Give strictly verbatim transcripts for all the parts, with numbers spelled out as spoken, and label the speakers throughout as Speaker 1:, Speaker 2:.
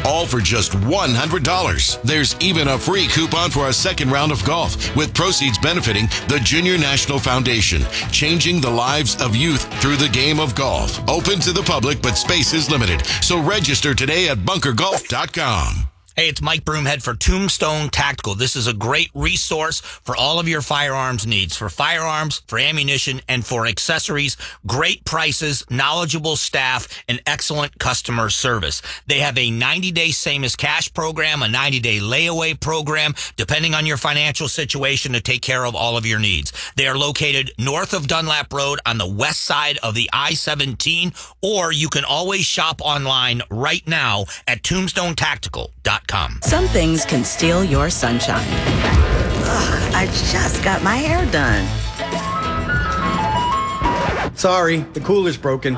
Speaker 1: all for just one hundred dollars. There's even a free coupon for a second round of golf, with proceeds benefiting the Junior National Foundation, changing the lives of youth through the game of golf. Open to the public, but space is limited. So register today at bunker golf dot com.
Speaker 2: Hey, it's Mike Broomhead for Tombstone Tactical. This is a great resource for all of your firearms needs, for firearms, for ammunition, and for accessories. Great prices, knowledgeable staff, and excellent customer service. They have a ninety-day same-as-cash program, a ninety-day layaway program, depending on your financial situation, to take care of all of your needs. They are located north of Dunlap Road on the west side of the I seventeen, or you can always shop online right now at tombstone tactical dot com.
Speaker 3: Some things can steal your sunshine.
Speaker 4: Ugh, I just got my hair done.
Speaker 5: Sorry, the cooler's broken.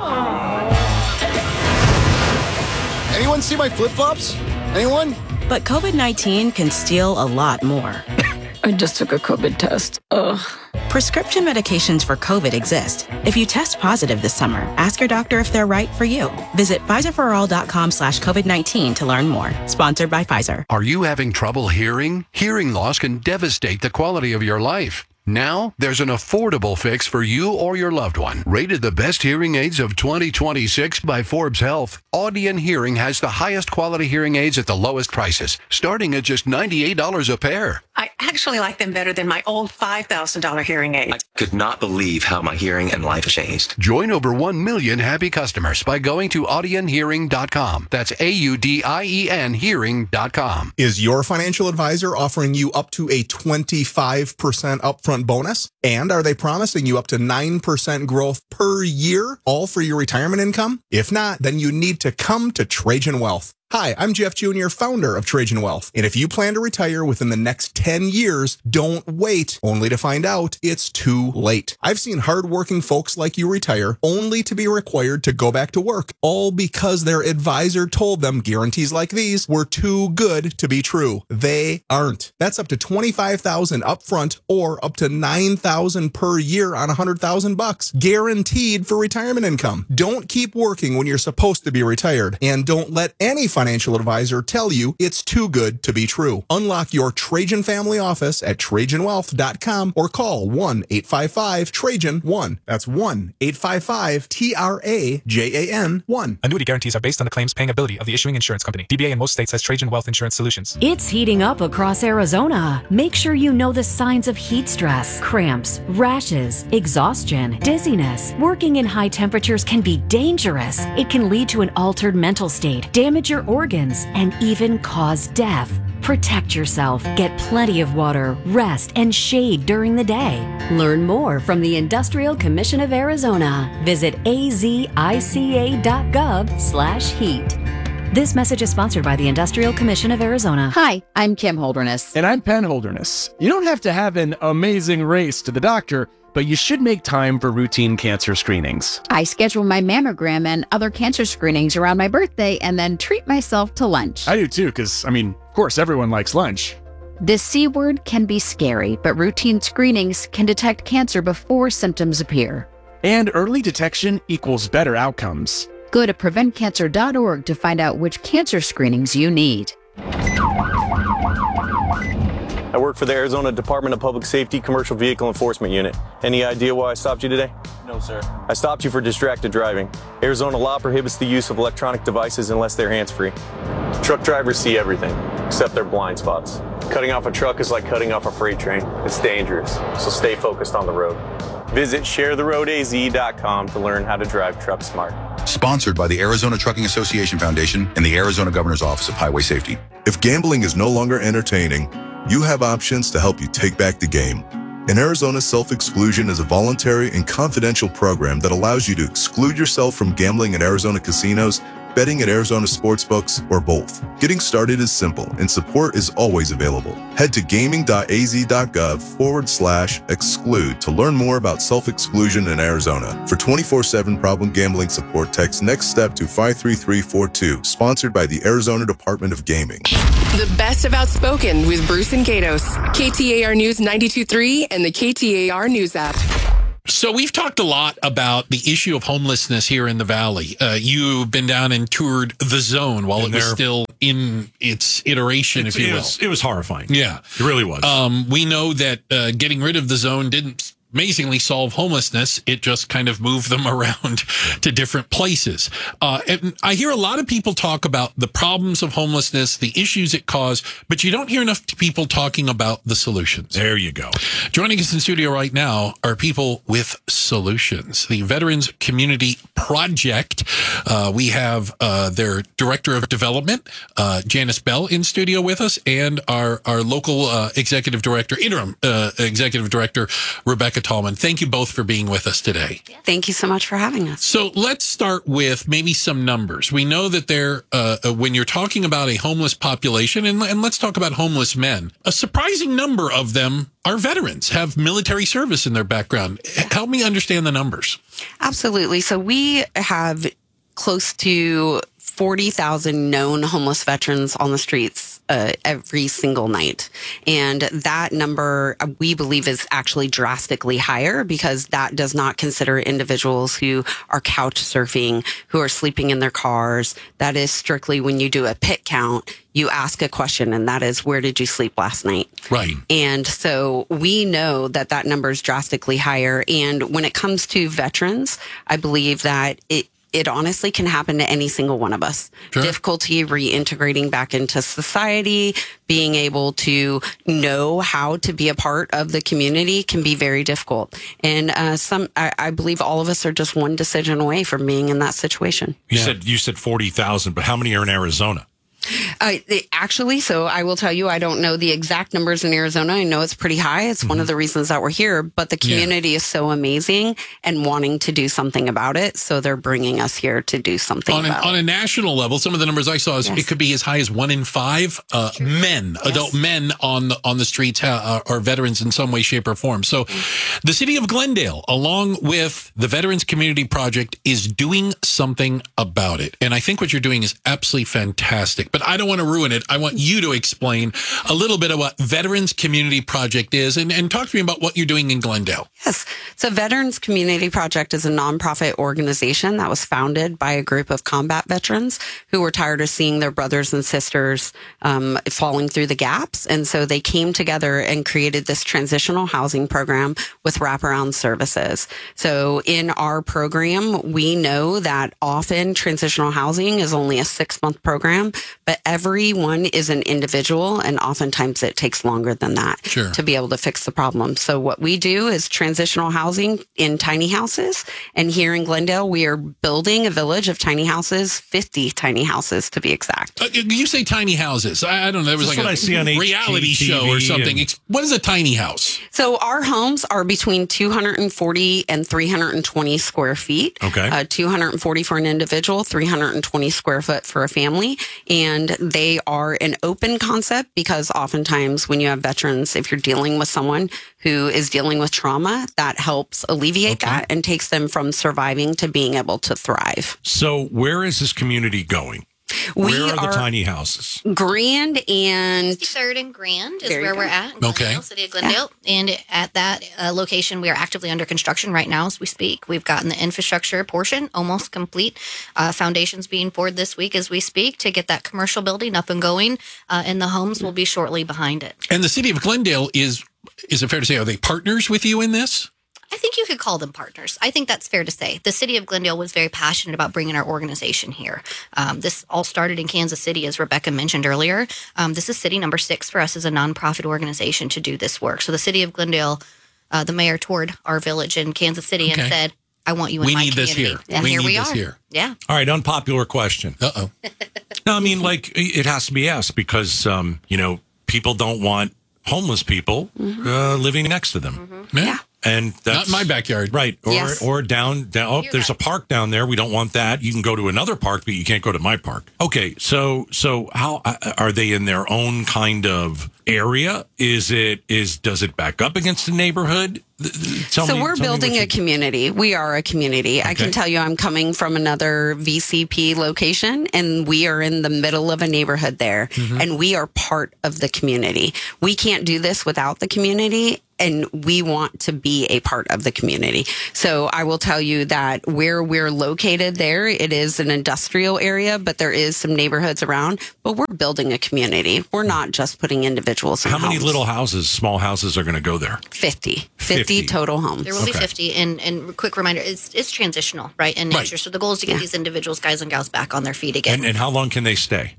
Speaker 5: Anyone see my flip-flops? Anyone?
Speaker 3: But COVID nineteen can steal a lot more.
Speaker 6: I just took a COVID test. Ugh.
Speaker 3: Prescription medications for COVID exist. If you test positive this summer, ask your doctor if they're right for you. Visit Pfizer for all dot com slash COVID nineteen to learn more. Sponsored by Pfizer.
Speaker 7: Are you having trouble hearing? Hearing loss can devastate the quality of your life. Now, there's an affordable fix for you or your loved one. Rated the best hearing aids of twenty twenty-six by Forbes Health, Audion Hearing has the highest quality hearing aids at the lowest prices, starting at just ninety-eight dollars a pair.
Speaker 8: I actually like them better than my old five thousand dollars hearing aid.
Speaker 9: I could not believe how my hearing and life changed.
Speaker 7: Join over one million happy customers by going to audion hearing dot com. That's A U D I E N hearing dot com.
Speaker 10: Is your financial advisor offering you up to a twenty-five percent upfront bonus? And are they promising you up to nine percent growth per year, all for your retirement income? If not, then you need to come to Trajan Wealth. Hi, I'm Jeff Junior, founder of Trajan Wealth. And if you plan to retire within the next ten years, don't wait only to find out it's too late. I've seen hardworking folks like you retire only to be required to go back to work, all because their advisor told them guarantees like these were too good to be true. They aren't. That's up to twenty-five thousand dollars upfront or up to nine thousand dollars per year on one hundred thousand bucks, guaranteed for retirement income. Don't keep working when you're supposed to be retired, and don't let any financial advisor tell you it's too good to be true. Unlock your Trajan family office at trajan wealth dot com or call one eight five five Trajan one. That's one eight five five T R A J A N one.
Speaker 11: Annuity guarantees are based on the claims paying ability of the issuing insurance company. D B A in most states has Trajan Wealth Insurance Solutions.
Speaker 12: It's heating up across Arizona. Make sure you know the signs of heat stress: cramps, rashes, exhaustion, dizziness. Working in high temperatures can be dangerous. It can lead to an altered mental state, damage your organs, and even cause death. Protect yourself. Get plenty of water, rest, and shade during the day. Learn more from the Industrial Commission of Arizona. Visit A Z I C A dot gov slash heat. This message is sponsored by the Industrial Commission of Arizona.
Speaker 13: Hi, I'm Kim Holderness.
Speaker 14: And I'm Penn Holderness. You don't have to have an amazing race to the doctor, but you should make time for routine cancer screenings.
Speaker 13: I schedule my mammogram and other cancer screenings around my birthday and then treat myself to lunch.
Speaker 14: I do too, because, I mean, of course, everyone likes lunch.
Speaker 13: The C word can be scary, but routine screenings can detect cancer before symptoms appear.
Speaker 14: And early detection equals better outcomes.
Speaker 13: Go to prevent cancer dot org to find out which cancer screenings you need.
Speaker 15: I work for the Arizona Department of Public Safety Commercial Vehicle Enforcement Unit. Any idea why I stopped you today?
Speaker 16: No, sir.
Speaker 15: I stopped you for distracted driving. Arizona law prohibits the use of electronic devices unless they're hands-free. Truck drivers see everything, except their blind spots. Cutting off a truck is like cutting off a freight train. It's dangerous, so stay focused on the road. Visit share the road A Z dot com to learn how to drive truck smart.
Speaker 17: Sponsored by the Arizona Trucking Association Foundation and the Arizona Governor's Office of Highway Safety.
Speaker 18: If gambling is no longer entertaining, you have options to help you take back the game. In Arizona, self-exclusion is a voluntary and confidential program that allows you to exclude yourself from gambling at Arizona casinos, betting at Arizona sportsbooks, or both. Getting started is simple, and support is always available. Head to gaming dot A Z dot gov forward slash exclude to learn more about self-exclusion in Arizona. For twenty-four seven problem gambling support, text NEXT STEP to five three three four two, sponsored by the Arizona Department of Gaming.
Speaker 19: The best of Outspoken with Bruce and Gatos. K T A R News ninety-two point three and the K T A R News app.
Speaker 20: So we've talked a lot about the issue of homelessness here in the Valley. Uh, you've been down and toured the zone while
Speaker 21: and
Speaker 20: it was still in its iteration,
Speaker 16: It's,
Speaker 20: if you
Speaker 16: it
Speaker 20: will.
Speaker 16: was, it was horrifying.
Speaker 20: Yeah.
Speaker 16: It really was.
Speaker 20: Um, we know that uh, getting rid of the zone didn't amazingly solve homelessness. It just kind of moved them around to different places. Uh, and I hear a lot of people talk about the problems of homelessness, the issues it caused, but you don't hear enough people talking about the solutions.
Speaker 16: There you go.
Speaker 20: Joining us in studio right now are people with solutions. The Veterans Community Project. Uh, we have uh, their Director of Development, uh, Janice Bell, in studio with us, and our, our local uh, Executive Director, interim uh, Executive Director, Rebecca Tallman. Thank you both for being with us today.
Speaker 8: Thank you so much for having us.
Speaker 20: So let's start with maybe some numbers. We know that there, uh, when you're talking about a homeless population, and, and let's talk about homeless men, a surprising number of them are veterans, have military service in their background. Help me understand the numbers.
Speaker 8: Absolutely. So we have close to forty thousand known homeless veterans on the streets uh, every single night. And that number, uh, we believe, is actually drastically higher because that does not consider individuals who are couch surfing, who are sleeping in their cars. That is strictly when you do a pit count, you ask a question, and that is, where did you sleep last night?
Speaker 20: Right.
Speaker 8: And so we know that that number is drastically higher. And when it comes to veterans, I believe that it It honestly can happen to any single one of us. Sure. Difficulty reintegrating back into society, being able to know how to be a part of the community can be very difficult. And uh, some, I, I believe all of us are just one decision away from being in that situation.
Speaker 16: You yeah. said you said forty thousand, but how many are in Arizona?
Speaker 8: Uh, they, actually, so I will tell you, I don't know the exact numbers in Arizona. I know it's pretty high. It's mm-hmm. one of the reasons that we're here, but the community yeah. is so amazing and wanting to do something about it. So they're bringing us here to do something
Speaker 20: on,
Speaker 8: about
Speaker 20: an,
Speaker 8: it.
Speaker 20: On a national level, some of the numbers I saw is yes. it could be as high as one in five uh, men, yes. adult men on the, on the streets ha- are veterans in some way, shape, or form. So mm-hmm. the city of Glendale, along with the Veterans Community Project, is doing something about it. And I think what you're doing is absolutely fantastic. But I don't want to ruin it. I want you to explain a little bit of what Veterans Community Project is and, and talk to me about what you're doing in Glendale.
Speaker 8: Yes. So Veterans Community Project is a nonprofit organization that was founded by a group of combat veterans who were tired of seeing their brothers and sisters um, falling through the gaps. And so they came together and created this transitional housing program with wraparound services. So in our program, we know that often transitional housing is only a six-month program, but everyone is an individual, and oftentimes it takes longer than that
Speaker 20: sure.
Speaker 8: to be able to fix the problem. So what we do is transitional housing in tiny houses. And here in Glendale, we are building a village of tiny houses, fifty tiny houses to be exact.
Speaker 20: Uh, you say tiny houses. I, I don't know. There was
Speaker 16: That's
Speaker 20: like
Speaker 16: what
Speaker 20: a
Speaker 16: I see on
Speaker 20: reality
Speaker 16: H G T V
Speaker 20: show or something.
Speaker 16: and...
Speaker 20: What is a tiny house?
Speaker 8: So our homes are between two hundred forty and three hundred twenty square feet.
Speaker 16: Okay.
Speaker 8: Uh, two hundred forty for an individual, three hundred twenty square foot for a family. And they are an open concept because oftentimes when you have veterans, if you're dealing with someone who is dealing with trauma, that helps alleviate
Speaker 16: okay.
Speaker 8: that and takes them from surviving to being able to thrive.
Speaker 16: So where is this community going?
Speaker 8: We
Speaker 16: Where are,
Speaker 8: are
Speaker 16: the tiny houses?
Speaker 8: Grand and
Speaker 21: sixty-third and Grand is
Speaker 8: There you
Speaker 21: where
Speaker 8: go.
Speaker 21: we're at. In Glendale,
Speaker 20: Okay.
Speaker 21: City of Glendale. And at that uh, location, we are actively under construction right now as we speak. We've gotten the infrastructure portion almost complete. Uh, foundations being poured this week as we speak to get that commercial building up and going. Uh, and the homes will be shortly behind it.
Speaker 20: And the city of Glendale is, is it fair to say, are they partners with you in this?
Speaker 21: I think you could call them partners. I think that's fair to say. The city of Glendale was very passionate about bringing our organization here. Um, this all started in Kansas City, as Rebecca mentioned earlier. Um, this is city number six for us as a nonprofit organization to do this work. So the city of Glendale, uh, the mayor toured our village in Kansas City
Speaker 20: Okay.
Speaker 21: and said, I want you in
Speaker 20: We
Speaker 21: my
Speaker 20: need this
Speaker 21: community.
Speaker 20: here.
Speaker 21: And
Speaker 20: We
Speaker 21: here
Speaker 20: need
Speaker 21: we
Speaker 20: this
Speaker 21: are.
Speaker 20: here.
Speaker 21: Yeah.
Speaker 16: All right, unpopular question.
Speaker 20: Uh-oh.
Speaker 16: No, I mean, like, it has to be asked because, um, you know, people don't want homeless people
Speaker 8: Mm-hmm.
Speaker 16: uh, living next to them.
Speaker 21: Mm-hmm.
Speaker 20: Yeah.
Speaker 16: And that's
Speaker 20: Not in my backyard.
Speaker 16: Right. Or
Speaker 8: Yes.
Speaker 16: or down down oh, there's a park down there. We don't want that. You can go to another park, but you can't go to my park. Okay. So so how uh, are they in their own kind of area? Is it is does it back up against the neighborhood? tell
Speaker 8: so
Speaker 16: me,
Speaker 8: we're
Speaker 16: tell
Speaker 8: building
Speaker 16: me
Speaker 8: a community. We are a community. Okay. I can tell you I'm coming from another V C P location, and we are in the middle of a neighborhood there, mm-hmm. and we are part of the community. We can't do this without the community, and we want to be a part of the community. So I will tell you that where we're located there, it is an industrial area, but there is some neighborhoods around, but we're building a community. We're not just putting individuals in
Speaker 16: How many
Speaker 8: homes.
Speaker 16: little houses, small houses are going to go there?
Speaker 8: fifty. fifty, fifty total homes.
Speaker 21: There will okay. be fifty. And, and quick reminder, it's it's transitional, right, in nature. Right. So the goal is to get yeah. these individuals, guys and gals, back on their feet again.
Speaker 16: And, and how long can they stay?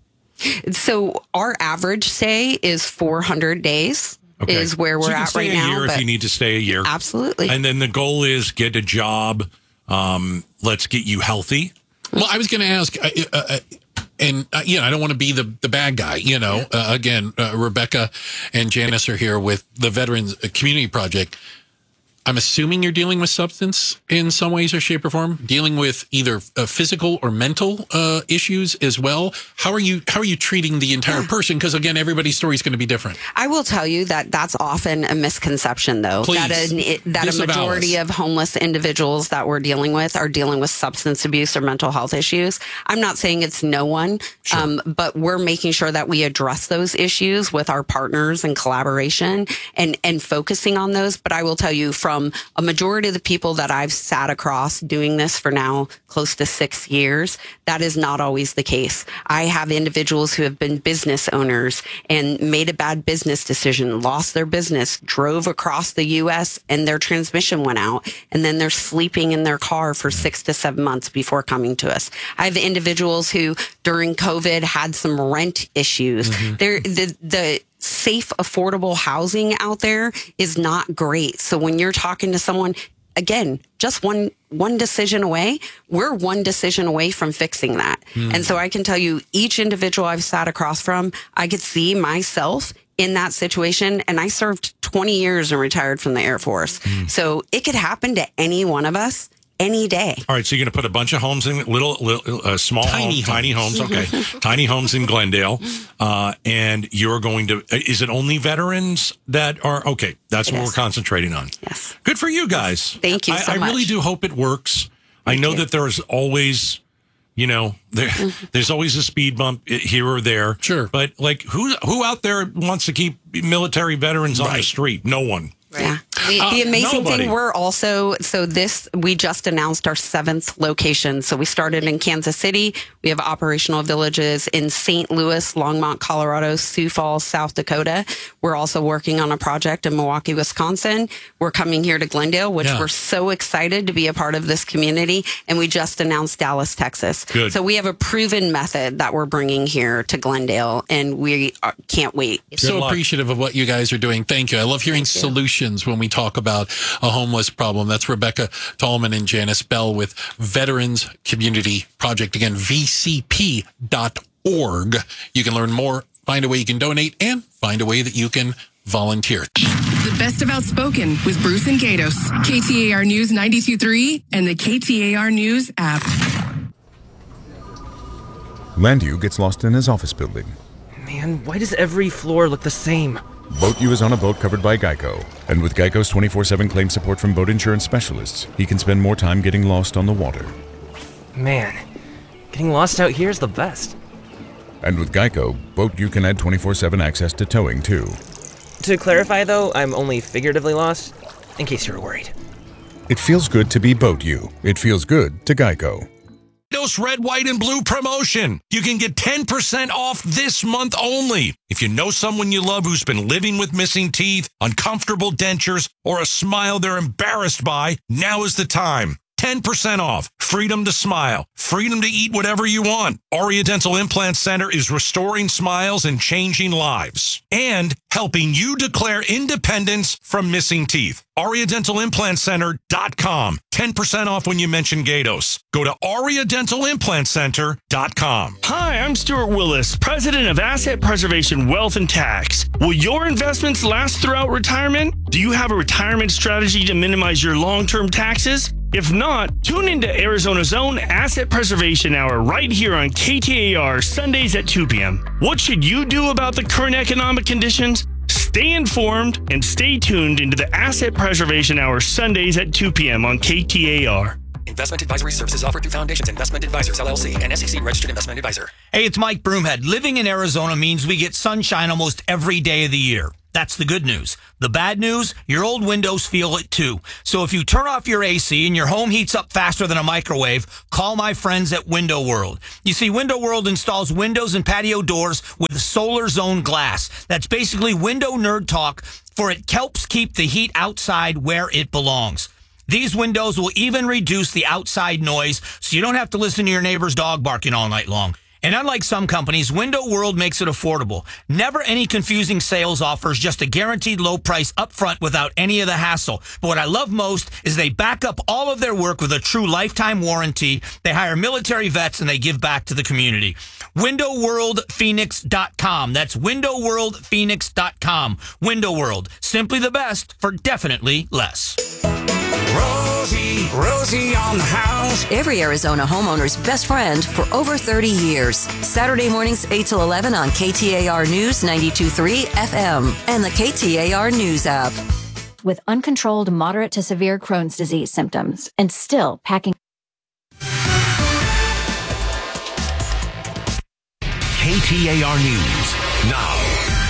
Speaker 8: So our average stay is four hundred days. Okay. Is where we're
Speaker 16: so you can
Speaker 8: at
Speaker 16: stay
Speaker 8: right
Speaker 16: a
Speaker 8: now.
Speaker 16: Year if you need to stay a year.
Speaker 8: Absolutely.
Speaker 16: And then the goal is get a job. Um, let's get you healthy.
Speaker 20: Well, I was going to ask, uh, uh, and uh, you know, I don't want to be the, the bad guy. You know, uh, again, uh, Rebecca and Janice are here with the Veterans Community Project. I'm assuming you're dealing with substance in some ways or shape or form, dealing with either uh, physical or mental uh, issues as well. How are you? How are you treating the entire person? Because again, everybody's story is going to be different.
Speaker 8: I will tell you that that's often a misconception, though.
Speaker 20: Please,
Speaker 8: that a, that a majority us. of homeless individuals that we're dealing with are dealing with substance abuse or mental health issues. I'm not saying it's no one, sure. um, but we're making sure that we address those issues with our partners and collaboration and and focusing on those. But I will tell you from Um, a majority of the people that I've sat across doing this for now close to six years, that is not always the case. I have individuals who have been business owners and made a bad business decision, lost their business, drove across the U S and their transmission went out, and then they're sleeping in their car for six to seven months before coming to us. I have individuals who during COVID had some rent issues. Mm-hmm. They're, the, the, safe, affordable housing out there is not great. So when you're talking to someone, again, just one one decision away, we're one decision away from fixing that. Mm. And so I can tell you, each individual I've sat across from, I could see myself in that situation. And I served twenty years and retired from the Air Force. Mm. So it could happen to any one of us any day.
Speaker 16: All right, so you're going to put a bunch of homes in little, little uh, small
Speaker 20: tiny
Speaker 16: homes,
Speaker 20: homes.
Speaker 16: tiny homes, okay, tiny homes in Glendale, uh, and you're going to. Is it only veterans that are okay? That's it what is. we're concentrating on.
Speaker 8: Yes,
Speaker 16: good for you guys.
Speaker 8: Thank you
Speaker 16: I,
Speaker 8: so
Speaker 16: I
Speaker 8: much.
Speaker 16: I really do hope it works.
Speaker 8: Thank
Speaker 16: I know
Speaker 8: you.
Speaker 16: that there's always, you know, there mm-hmm. there's always a speed bump here or there.
Speaker 20: Sure,
Speaker 16: but like who who out there wants to keep military veterans right. on the street? No one.
Speaker 8: Right. Yeah. We, uh, the amazing nobody. thing, we're also, so this, we just announced our seventh location. So we started in Kansas City. We have operational villages in Saint Louis, Longmont, Colorado, Sioux Falls, South Dakota. We're also working on a project in Milwaukee, Wisconsin. We're coming here to Glendale, which yeah. we're so excited to be a part of this community. And we just announced Dallas, Texas.
Speaker 16: Good.
Speaker 8: So we have a proven method that we're bringing here to Glendale, and we are, can't wait.
Speaker 20: Good so luck. Appreciative of what you guys are doing. Thank you. I love hearing Thank solutions you. when we talk about a homeless problem. That's Rebecca Tallman and Janice Bell with Veterans Community Project. Again, V C P dot org. You can learn more, find a way you can donate, and find a way that you can volunteer.
Speaker 19: The best of Outspoken with Bruce and Gatos. K T A R News ninety-two point three and the K T A R News app.
Speaker 1: Landu gets lost in his office building.
Speaker 22: Man, why does every floor look the same?
Speaker 1: Boat U is on a boat covered by Geico. And with Geico's twenty-four seven claim support from boat insurance specialists, he can spend more time getting lost on the water.
Speaker 22: Man, getting lost out here is the best.
Speaker 1: And with Geico, Boat U can add twenty-four seven access to towing, too.
Speaker 22: To clarify, though, I'm only figuratively lost, in case you're worried.
Speaker 1: It feels good to be Boat U. It feels good to Geico.
Speaker 16: Geico's Red, White, and Blue promotion. You can get ten percent off this month only. If you know someone you love who's been living with missing teeth, uncomfortable dentures, or a smile they're embarrassed by, now is the time. ten percent off. Freedom to smile. Freedom to eat whatever you want. Aria Dental Implant Center is restoring smiles and changing lives. And helping you declare independence from missing teeth. Aria Dental Implant Center dot com. ten percent off when you mention Gatos. Go to Aria Dental Implant Center dot com.
Speaker 23: Hi, I'm Stuart Willis, president of Asset Preservation Wealth and Tax. Will your investments last throughout retirement? Do you have a retirement strategy to minimize your long-term taxes? If not, tune into Arizona's own Asset Preservation Hour right here on K T A R Sundays at two p.m. What should you do about the current economic conditions? Stay Stay informed and stay tuned into the Asset Preservation Hour Sundays at two p.m. on K T A R.
Speaker 2: Investment advisory services offered through Foundations Investment Advisors, L L C, and S E C registered investment advisor.
Speaker 4: Hey, it's Mike Broomhead. Living in Arizona means we get sunshine almost every day of the year. That's the good news. The bad news, your old windows feel it too. So if you turn off your A C and your home heats up faster than a microwave, call my friends at Window World. You see, Window World installs windows and patio doors with solar zone glass. That's basically window nerd talk, for it helps keep the heat outside where it belongs. These windows will even reduce the outside noise, so you don't have to listen to your neighbor's dog barking all night long. And unlike some companies, Window World makes it affordable. Never any confusing sales offers, just a guaranteed low price up front without any of the hassle. But what I love most is they back up all of their work with a true lifetime warranty. They hire military vets and they give back to the community. window world phoenix dot com. That's window world phoenix dot com. Window World. Simply the best for definitely less.
Speaker 5: Rosie, Rosie on the house. Every Arizona homeowner's best friend for over thirty years. Saturday mornings eight till eleven on K T A R News ninety-two point three F M and the K T A R News app.
Speaker 12: With uncontrolled moderate to severe Crohn's disease symptoms and still packing.
Speaker 7: K T A R News now.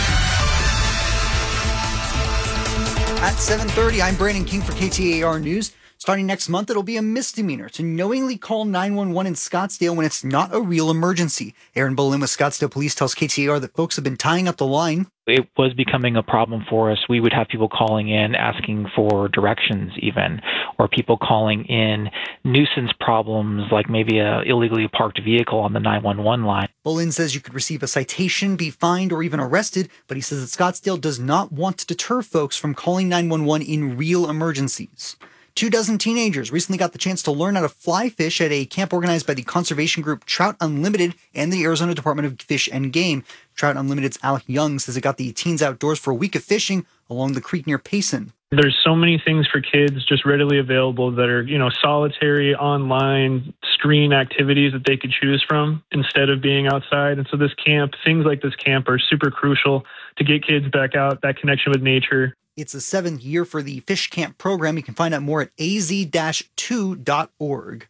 Speaker 24: At seven thirty, I'm Brandon King for K T A R News. Starting next month, it'll be a misdemeanor to knowingly call nine one one in Scottsdale when it's not a real emergency. Aaron Bolin with Scottsdale Police tells K T A R that folks have been tying up the line.
Speaker 25: It was becoming a problem for us. We would have people calling in asking for directions even, or people calling in nuisance problems like maybe a illegally parked vehicle on the nine one one line.
Speaker 24: Bolin says you could receive a citation, be fined, or even arrested, but he says that Scottsdale does not want to deter folks from calling nine one one in real emergencies. Two dozen teenagers recently got the chance to learn how to fly fish at a camp organized by the conservation group Trout Unlimited and the Arizona Department of Fish and Game. Trout Unlimited's Alec Young says it got the teens outdoors for a week of fishing along the creek near Payson.
Speaker 26: There's so many things for kids just readily available that are, you know, solitary, online, screen activities that they could choose from instead of being outside. And so this camp, things like this camp are super crucial to get kids back out, that connection with nature.
Speaker 24: It's the seventh year for the Fish Camp program. You can find out more at a z dash two dot org.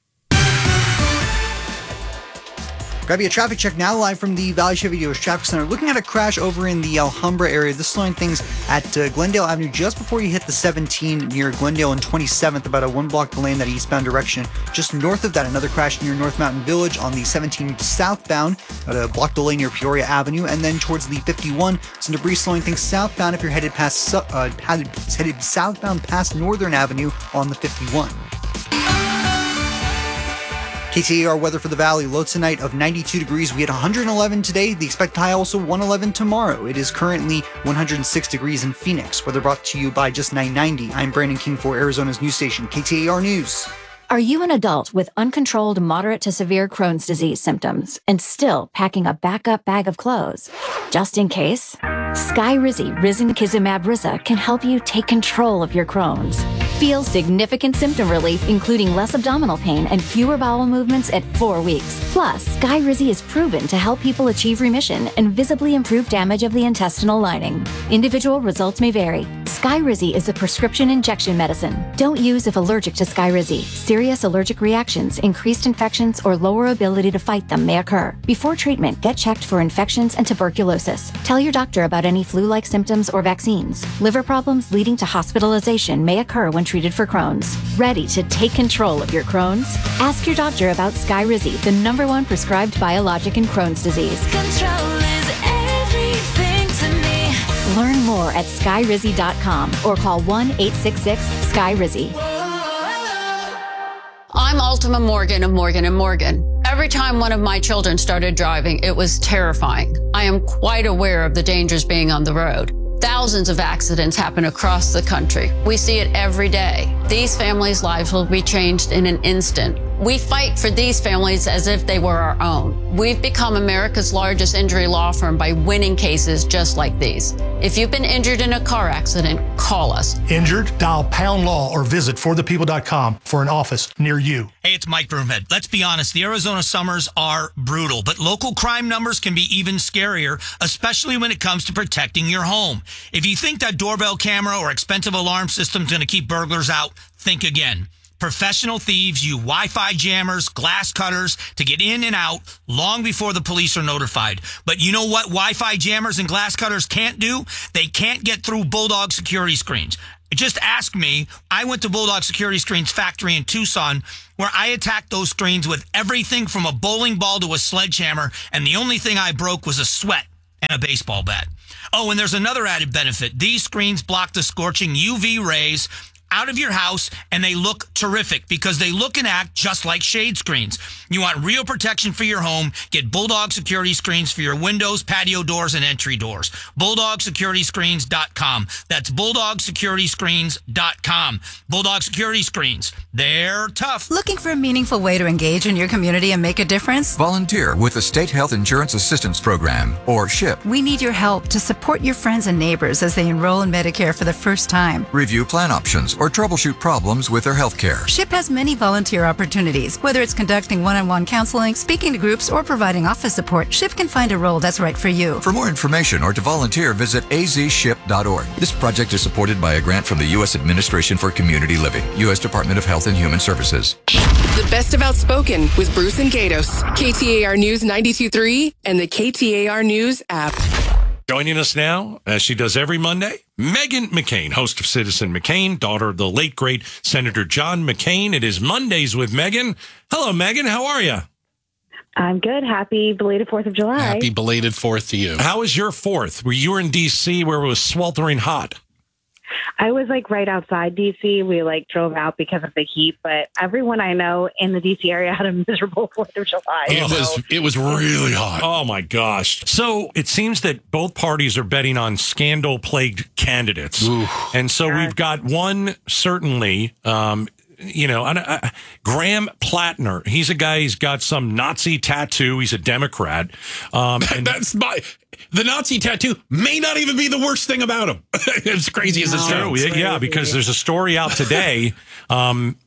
Speaker 24: Grab you a traffic check now live from the Valley Chevy Dealers Traffic Center. Looking at a crash over in the Alhambra area. This slowing things at uh, Glendale Avenue just before you hit the seventeen near Glendale and twenty-seventh, about a one block delay in that eastbound direction. Just north of that, another crash near North Mountain Village on the seventeen southbound, about a block delay near Peoria Avenue. And then towards the fifty-one, some debris slowing things southbound if you're headed past uh, headed, headed southbound past Northern Avenue on the fifty-one. K T A R weather for the Valley. Low tonight of ninety-two degrees. We had one hundred eleven today. The expected high also one eleven tomorrow. It is currently one hundred six degrees in Phoenix. Weather brought to you by Just nine ninety. I'm Brandon King for Arizona's news station, K T A R News.
Speaker 12: Are you an adult with uncontrolled moderate to severe Crohn's disease symptoms and still packing a backup bag of clothes? Just in case, Skyrizi Risankizumab Riza can help you take control of your Crohn's. Feel significant symptom relief, including less abdominal pain and fewer bowel movements at four weeks. Plus, Skyrizi is proven to help people achieve remission and visibly improve damage of the intestinal lining. Individual results may vary. Skyrizi is a prescription injection medicine. Don't use if allergic to Skyrizi. Serious allergic reactions, increased infections, or lower ability to fight them may occur. Before treatment, get checked for infections and tuberculosis. Tell your doctor about any flu-like symptoms or vaccines. Liver problems leading to hospitalization may occur when treated for Crohn's. Ready to take control of your Crohn's? Ask your doctor about Skyrizi, the number one prescribed biologic in Crohn's disease.
Speaker 27: Control is everything to me.
Speaker 12: Learn more at skyrizi dot com or call one eight six six Skyrizi.
Speaker 28: I'm Ultima Morgan of Morgan and Morgan. Every time one of my children started driving, it was terrifying. I am quite aware of the dangers being on the road. Thousands of accidents happen across the country. We see it every day. These families' lives will be changed in an instant. We fight for these families as if they were our own. We've become America's largest injury law firm by winning cases just like these. If you've been injured in a car accident, call us.
Speaker 3: Injured? Dial pound law or visit for the people dot com for an office near you.
Speaker 4: Hey, it's Mike Broomhead. Let's be honest, the Arizona summers are brutal, but local crime numbers can be even scarier, especially when it comes to protecting your home. If you think that doorbell camera or expensive alarm system is going to keep burglars out, think again. Professional thieves use Wi-Fi jammers, glass cutters to get in and out long before the police are notified. But you know what Wi-Fi jammers and glass cutters can't do? They can't get through Bulldog security screens. Just ask me. I went to Bulldog Security Screens factory in Tucson, where I attacked those screens with everything from a bowling ball to a sledgehammer, and the only thing I broke was a sweat and a baseball bat. Oh, and there's another added benefit. These screens block the scorching U V rays out of your house, and they look terrific because they look and act just like shade screens. You want real protection for your home? Get Bulldog Security Screens for your windows, patio doors, and entry doors. bulldog security screens dot com. That's bulldog security screens dot com. Bulldog Security Screens. They're tough.
Speaker 6: Looking for a meaningful way to engage in your community and make a difference?
Speaker 9: Volunteer with the State Health Insurance Assistance Program, or SHIP.
Speaker 6: We need your help to support your friends and neighbors as they enroll in Medicare for the first time.
Speaker 9: Review plan options or troubleshoot problems with their health care.
Speaker 6: SHIP has many volunteer opportunities. Whether it's conducting one-on-one counseling, speaking to groups, or providing office support, SHIP can find a role that's right for you.
Speaker 9: For more information or to volunteer, visit a z ship dot org. This project is supported by a grant from the U S Administration for Community Living, U S Department of Health and Human Services.
Speaker 19: The best of Outspoken with Bruce and Gatos. K T A R News ninety-two point three and the K T A R News app.
Speaker 16: Joining us now, as she does every Monday, Meghan McCain, host of Citizen McCain, daughter of the late, great Senator John McCain. It is Mondays with Meghan. Hello, Meghan. How are you?
Speaker 10: I'm good. Happy belated fourth of July.
Speaker 20: Happy belated fourth to you.
Speaker 16: How was your fourth? Were you were in D C where it was sweltering hot?
Speaker 10: I was like right outside D C. We like drove out because of the heat, but everyone I know in the D C area had a miserable fourth of July.
Speaker 16: It
Speaker 10: so.
Speaker 16: was it was really hot. Oh my gosh. So it seems that both parties are betting on scandal plagued candidates. Ooh. And so yeah. we've got one certainly um You know, I, I, Graham Plattner, he's a guy, he's got some Nazi tattoo. He's a Democrat. Um, and
Speaker 20: That's my, the Nazi tattoo may not even be the worst thing about him. As crazy as it's
Speaker 16: true. Yeah, yeah, because there's a story out today um,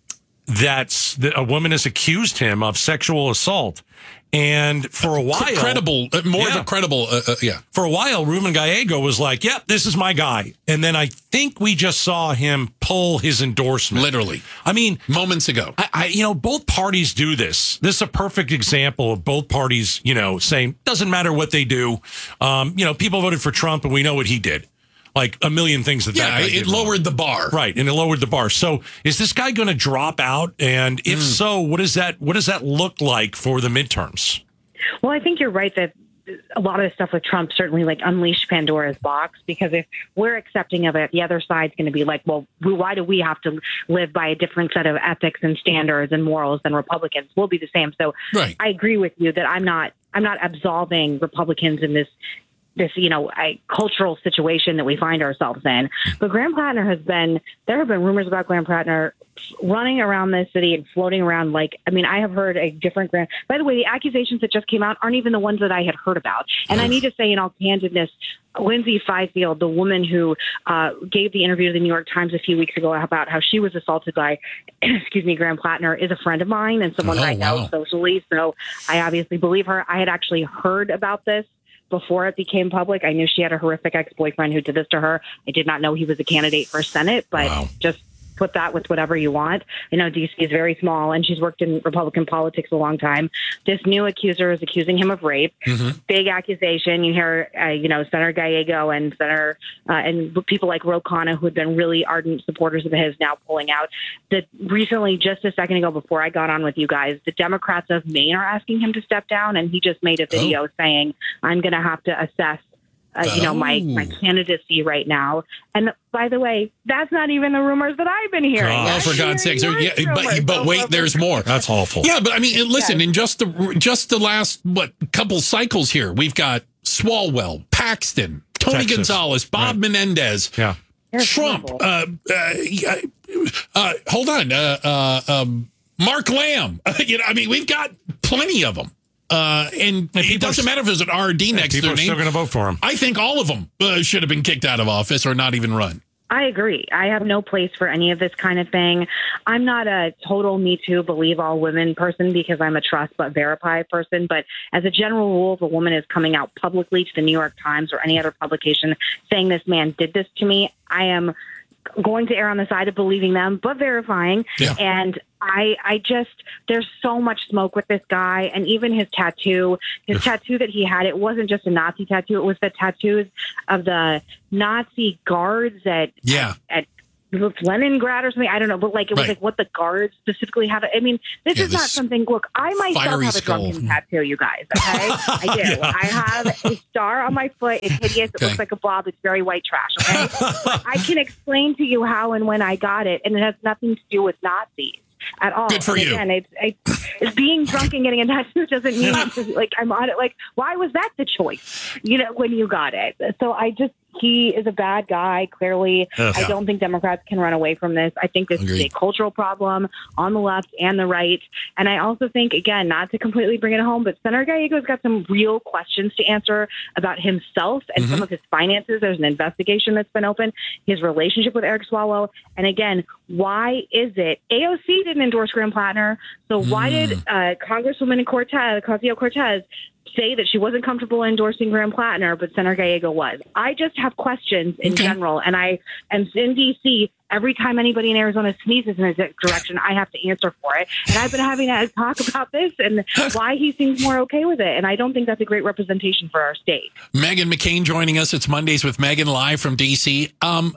Speaker 16: that a woman has accused him of sexual assault. And for a while,
Speaker 20: credible, uh, more yeah. of a credible, uh, uh, yeah.
Speaker 16: For a while, Ruben Gallego was like, "Yep, this is my guy." And then I think we just saw him pull his endorsement.
Speaker 20: Literally,
Speaker 16: I mean,
Speaker 20: moments ago.
Speaker 16: I, I, you know, both parties do this. This is a perfect example of both parties, you know, saying doesn't matter what they do. Um, you know, people voted for Trump, and we know what he did. Like a million things that
Speaker 20: yeah,
Speaker 16: that guy
Speaker 20: it
Speaker 16: did
Speaker 20: lowered
Speaker 16: wrong.
Speaker 20: the bar,
Speaker 16: right? And it lowered the bar. So, is this guy going to drop out? And if mm. so, what does that what does that look like for the midterms?
Speaker 10: Well, I think you're right that a lot of the stuff with Trump certainly like unleashed Pandora's box, because if we're accepting of it, the other side's going to be like, well, why do we have to live by a different set of ethics and standards and morals than Republicans? We'll be the same. So
Speaker 20: right.
Speaker 10: I agree with you that I'm not I'm not absolving Republicans in this this, you know, a cultural situation that we find ourselves in. But Graham Plattner has been, there have been rumors about Graham Plattner running around this city and floating around like, I mean, I have heard a different Graham. By the way, the accusations that just came out aren't even the ones that I had heard about. And I need to say in all candidness, Lindsay Fifield, the woman who uh, gave the interview to the New York Times a few weeks ago about how she was assaulted by, excuse me, Graham Plattner, is a friend of mine and someone oh, I know wow. socially. So I obviously believe her. I had actually heard about this before it became public. I knew she had a horrific ex-boyfriend who did this to her. I did not know he was a candidate for Senate, but wow. just put that with whatever you want. You know, D C is very small, and she's worked in Republican politics a long time. This new accuser is accusing him of rape. Mm-hmm. Big accusation. You hear, uh, you know, Senator Gallego and Senator uh, and people like Ro Khanna, who had been really ardent supporters of his, now pulling out. That recently, just a second ago, before I got on with you guys, the Democrats of Maine are asking him to step down, and he just made a video oh. saying, "I'm going to have to assess." Uh, you know, my, my candidacy right now. And by the way, that's not even the rumors that I've been hearing.
Speaker 20: Oh, for God's sake. So, yeah, but, but wait, there's more.
Speaker 16: That's awful.
Speaker 20: Yeah, but I mean, listen, yeah. in just the just the last, what, couple cycles here, we've got Swalwell, Paxton, Tony Texas. Gonzalez, Bob right. Menendez,
Speaker 16: yeah.
Speaker 20: Trump. Uh, uh, uh, hold on. Uh, uh, um, Mark Lamb. you know, I mean, we've got plenty of them. Uh, and, and it doesn't matter if there's an R D next to their name.
Speaker 16: People are still going to vote for him.
Speaker 20: I think all of them uh, should have been kicked out of office or not even run.
Speaker 10: I agree. I have no place for any of this kind of thing. I'm not a total Me Too, believe all women person because I'm a trust but verify person. But as a general rule, if a woman is coming out publicly to the New York Times or any other publication saying this man did this to me, I am going to err on the side of believing them, but verifying.
Speaker 20: Yeah.
Speaker 10: And I, I just, there's so much smoke with this guy. And even his tattoo, his tattoo that he had, it wasn't just a Nazi tattoo. It was the tattoos of the Nazi guards at,
Speaker 20: yeah.
Speaker 10: at, Leningrad or something. I don't know, but like it was
Speaker 20: Right.
Speaker 10: like what the guards specifically have. I mean, this
Speaker 20: Yeah,
Speaker 10: is not
Speaker 20: this
Speaker 10: something. Look, I myself
Speaker 20: fiery
Speaker 10: have a
Speaker 20: skull.
Speaker 10: drunken tattoo, you guys. Okay, I do.
Speaker 20: Yeah.
Speaker 10: I have a star on my foot. It's hideous. It
Speaker 20: Okay.
Speaker 10: looks like a blob. It's very white trash. Okay, but I can explain to you how and when I got it, and it has nothing to do with Nazis at all.
Speaker 20: Good for
Speaker 10: and
Speaker 20: you.
Speaker 10: Again, it's, it's, it's being drunk and getting a tattoo doesn't mean it's just, like I'm on it. Like, why was that the choice? You know, when you got it. So I just. He is a bad guy, clearly.
Speaker 20: Ugh.
Speaker 10: I don't think Democrats can run away from this. I think this
Speaker 20: Agreed.
Speaker 10: is a cultural problem on the left and the right. And I also think, again, not to completely bring it home, but Senator Gallego's got some real questions to answer about himself and
Speaker 20: Mm-hmm.
Speaker 10: some of his finances. There's an investigation that's been open, his relationship with Eric Swalwell. And again, why is it A O C didn't endorse Graham Plattner? So why
Speaker 20: Mm.
Speaker 10: did uh, Congresswoman Cortez, Ocasio-Cortez, say that she wasn't comfortable endorsing Graham Plattner, but Senator Gallego was? I just have questions in
Speaker 20: Okay.
Speaker 10: general, and I am in D C. Every time anybody in Arizona sneezes in a direction, I have to answer for it. And I've been having to talk about this and why he seems more okay with it. And I don't think that's a great representation for our state.
Speaker 20: Megan McCain joining us. It's Mondays with Megan live from D C. Um,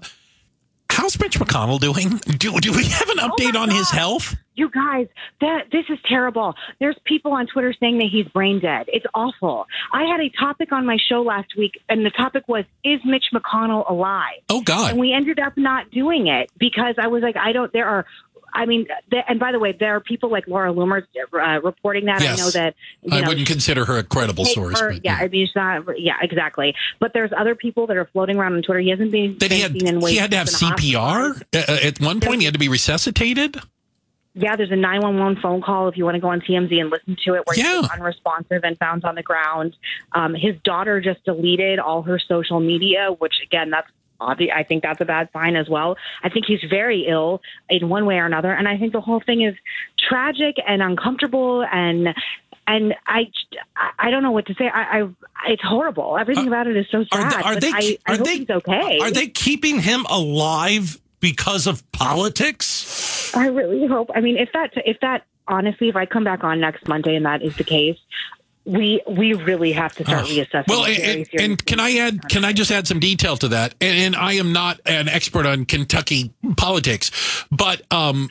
Speaker 20: how's Mitch McConnell doing? Do, do we have an update on his health?
Speaker 10: You guys, that this is terrible. There's people on Twitter saying that he's brain dead. It's awful. I had a topic on my show last week, and the topic was, is Mitch McConnell alive?
Speaker 20: Oh, God.
Speaker 10: And we ended up not doing it because I was like, I don't, there are, I mean, th- and by the way, there are people like Laura Loomer uh, reporting that.
Speaker 20: Yes.
Speaker 10: I know that. You
Speaker 20: I
Speaker 10: know,
Speaker 20: wouldn't consider her a credible
Speaker 10: take
Speaker 20: source.
Speaker 10: her-
Speaker 20: but,
Speaker 10: yeah, I mean, it's not, yeah, exactly. But there's other people that are floating around on Twitter. He hasn't been,
Speaker 20: That he
Speaker 10: been
Speaker 20: had,
Speaker 10: seen in
Speaker 20: he
Speaker 10: ways
Speaker 20: had to have
Speaker 10: in the
Speaker 20: C P R?
Speaker 10: hospital.
Speaker 20: Uh, at one point, he had to be resuscitated?
Speaker 10: Yeah, there's a nine one one phone call if you want to go on T M Z and listen to it where
Speaker 20: Yeah.
Speaker 10: he's unresponsive and found on the ground. Um, his daughter just deleted all her social media, which, again, that's obvious. I think that's a bad sign as well. I think he's very ill in one way or another. And I think the whole thing is tragic and uncomfortable and and I, I don't know what to say. I, I it's horrible. Everything about it is so sad.
Speaker 8: Are they? Are
Speaker 10: but
Speaker 8: they,
Speaker 10: I, I
Speaker 8: are
Speaker 10: hope
Speaker 8: they
Speaker 10: he's okay.
Speaker 8: Are they keeping him alive because of politics?
Speaker 10: I really hope. I mean, if that, if that, honestly, if I come back on next Monday and that is the case, we we really have to start reassessing.
Speaker 20: Well,
Speaker 10: very
Speaker 20: and, and,
Speaker 10: seriously.
Speaker 20: and can I add? Can I just add some detail to that? And, and I am not an expert on Kentucky politics, but um,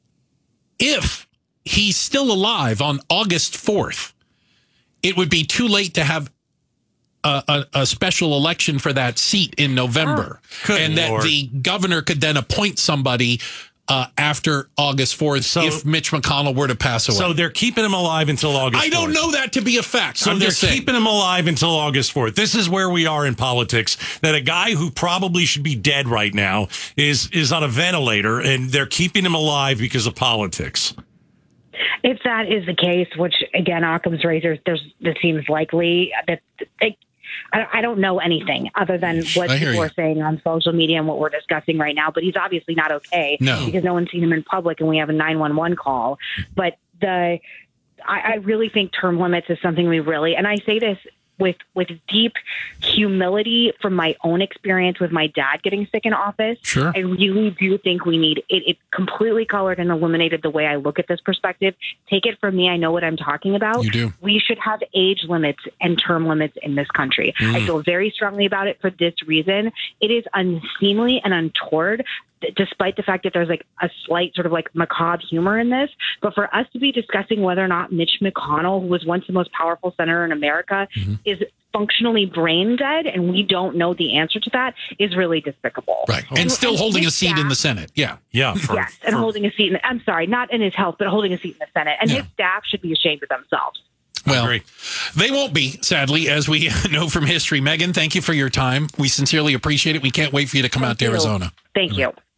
Speaker 20: if he's still alive on August fourth, it would be too late to have a, a, a special election for that seat in November,
Speaker 8: Oh,
Speaker 20: and that
Speaker 8: Lord.
Speaker 20: the governor could then appoint somebody uh, after August fourth if Mitch McConnell were to pass away.
Speaker 8: So they're keeping him alive until August
Speaker 20: I don't
Speaker 8: fourth.
Speaker 20: know that to be a fact.
Speaker 8: So
Speaker 20: I'm
Speaker 8: they're
Speaker 20: just saying.
Speaker 8: keeping him alive until August fourth. This is where we are in politics, that a guy who probably should be dead right now is is on a ventilator, and they're keeping him alive because of politics.
Speaker 10: If that is the case, which again, Occam's razor, there's this seems likely that they, I, I don't know anything other than what
Speaker 20: I hear
Speaker 10: people
Speaker 20: you.
Speaker 10: are saying on social media and what we're discussing right now. But he's obviously not okay
Speaker 20: No.
Speaker 10: because no one's seen him in public, and we have a nine one one call. But the I, I really think term limits is something we really, and I say this with with deep humility from my own experience with my dad getting sick in office.
Speaker 20: Sure.
Speaker 10: I really do think we need it. It completely colored and illuminated the way I look at this perspective. Take it from me. I know what I'm talking about.
Speaker 20: You do.
Speaker 10: We should have age limits and term limits in this country.
Speaker 20: Mm.
Speaker 10: I feel very strongly about it for this reason. It is unseemly and untoward, d- despite the fact that there's like a slight sort of like macabre humor in this. But for us to be discussing whether or not Mitch McConnell, who was once the most powerful senator in America,
Speaker 20: Mm-hmm.
Speaker 10: is functionally brain dead, and we don't know the answer to that, is really despicable.
Speaker 20: Right. And still holding a seat in the Senate. Yeah.
Speaker 8: Yeah.
Speaker 10: Yes, and holding a seat in, I'm sorry, not in his health, but holding a seat in the Senate. And his staff should be ashamed of themselves.
Speaker 20: Well, they won't be, sadly, as we know from history. Megan, thank you for your time. We sincerely appreciate it. We can't wait for you to come out to
Speaker 10: you.
Speaker 20: Arizona.
Speaker 10: Thank you.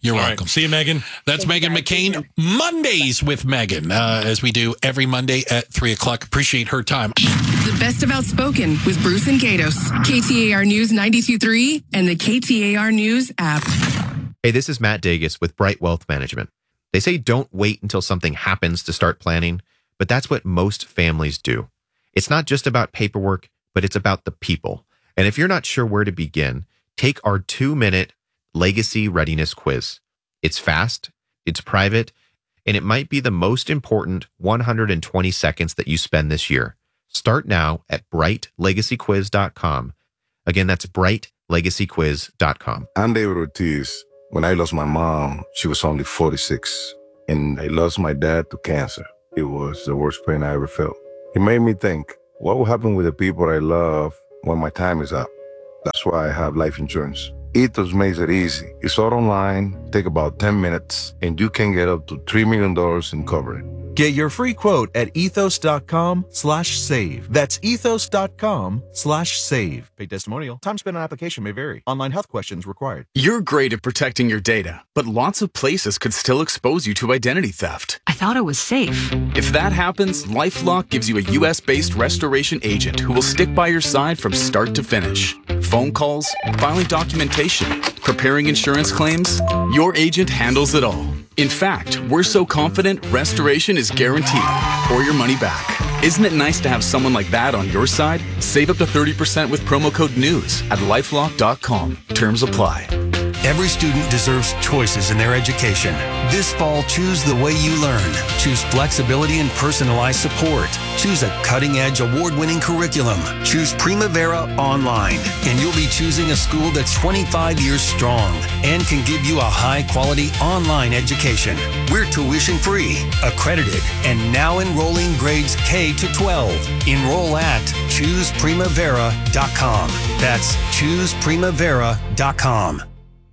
Speaker 20: You're
Speaker 8: All
Speaker 20: welcome.
Speaker 8: Right. See you, Megan.
Speaker 20: That's Megan McCain. Mondays with Megan, uh, as we do every Monday at three o'clock. Appreciate her time.
Speaker 19: The best of Outspoken with Bruce and Gatos. K T A R News ninety-two point three and the K T A R News app.
Speaker 11: Hey, this is Matt Dagus with Bright Wealth Management. They say don't wait until something happens to start planning, but that's what most families do. It's not just about paperwork, but it's about the people. And if you're not sure where to begin, take our two-minute Legacy Readiness Quiz. It's fast, it's private, and it might be the most important one hundred twenty seconds that you spend this year. Start now at bright legacy quiz dot com. Again, that's bright legacy quiz dot com.
Speaker 13: I'm David Ortiz. When I lost my mom, she was only forty-six, and I lost my dad to cancer. It was the worst pain I ever felt. It made me think, what will happen with the people I love when my time is up? That's why I have life insurance. Ethos makes it easy. It's all online, take about ten minutes, and you can get up to three million dollars in coverage.
Speaker 14: Get your free quote at ethos.com slash save. That's ethos.com slash save. Paid testimonial. Time spent on application may vary. Online health questions required.
Speaker 15: You're great at protecting your data, but lots of places could still expose you to identity theft.
Speaker 17: I thought it was safe.
Speaker 15: If that happens, LifeLock gives you a U S-based restoration agent who will stick by your side from start to finish. Phone calls, filing documentation, preparing insurance claims, your agent handles it all. In fact, we're so confident restoration is guaranteed or your money back. Isn't it nice to have someone like that on your side? Save up to thirty percent with promo code NEWS at lifelock dot com. Terms apply.
Speaker 18: Every student deserves choices in their education. This fall, choose the way you learn. Choose flexibility and personalized support. Choose a cutting-edge, award-winning curriculum. Choose Primavera Online, and you'll be choosing a school that's twenty-five years strong and can give you a high-quality online education. We're tuition-free, accredited, and now enrolling grades K to twelve. Enroll at choose primavera dot com. That's choose primavera dot com.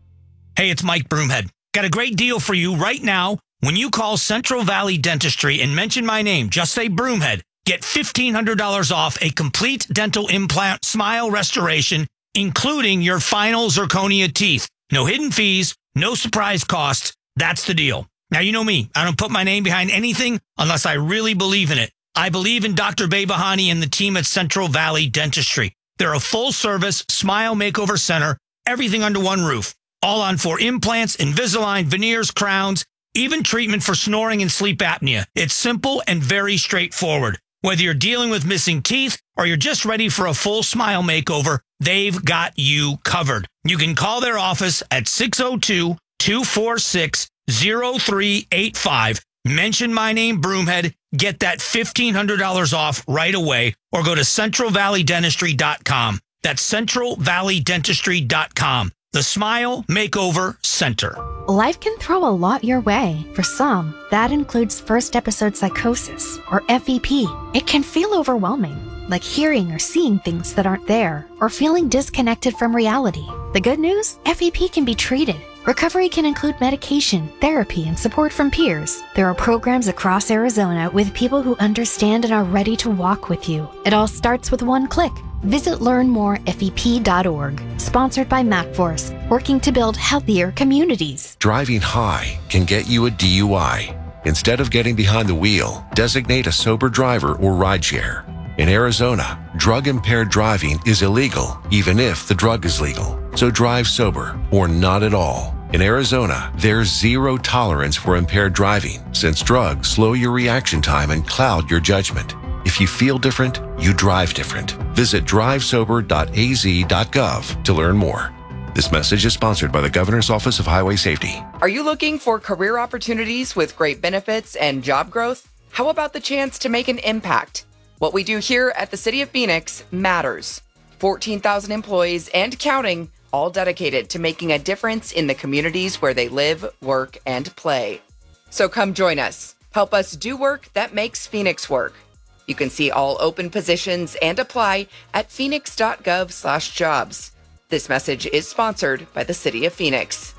Speaker 4: Hey, it's Mike Broomhead. Got a great deal for you right now. When you call Central Valley Dentistry and mention my name, just say Broomhead, get fifteen hundred dollars off a complete dental implant smile restoration, including your final zirconia teeth. No hidden fees, no surprise costs. That's the deal. Now, you know me. I don't put my name behind anything unless I really believe in it. I believe in Doctor Behbahani and the team at Central Valley Dentistry. They're a full-service smile makeover center, everything under one roof. All on for implants, Invisalign, veneers, crowns, even treatment for snoring and sleep apnea. It's simple and very straightforward. Whether you're dealing with missing teeth or you're just ready for a full smile makeover, they've got you covered. You can call their office at six oh two, two four six, oh three eight five. Mention my name, Broomhead. Get that fifteen hundred dollars off right away, or go to central valley dentistry dot com. That's central valley dentistry dot com. The Smile Makeover Center.
Speaker 21: Life can throw a lot your way. For some, that includes first episode psychosis, or F E P. It can feel overwhelming, like hearing or seeing things that aren't there, or feeling disconnected from reality. The good news? F E P can be treated. Recovery can include medication, therapy, and support from peers. There are programs across Arizona with people who understand and are ready to walk with you. It all starts with one click. Visit learn more F E P dot org. Sponsored by MacForce, working to build healthier communities.
Speaker 22: Driving high can get you a D U I. Instead of getting behind the wheel, designate a sober driver or rideshare. In Arizona, drug-impaired driving is illegal, even if the drug is legal. So drive sober or not at all. In Arizona, there's zero tolerance for impaired driving, since drugs slow your reaction time and cloud your judgment. If you feel different, you drive different. Visit drive sober dot a z dot gov to learn more. This message is sponsored by the Governor's Office of Highway Safety.
Speaker 29: Are you looking for career opportunities with great benefits and job growth? How about the chance to make an impact? What we do here at the City of Phoenix matters. fourteen thousand employees and counting, all dedicated to making a difference in the communities where they live, work, and play. So come join us. Help us do work that makes Phoenix work. You can see all open positions and apply at phoenix dot gov slash jobs. This message is sponsored by the City of Phoenix.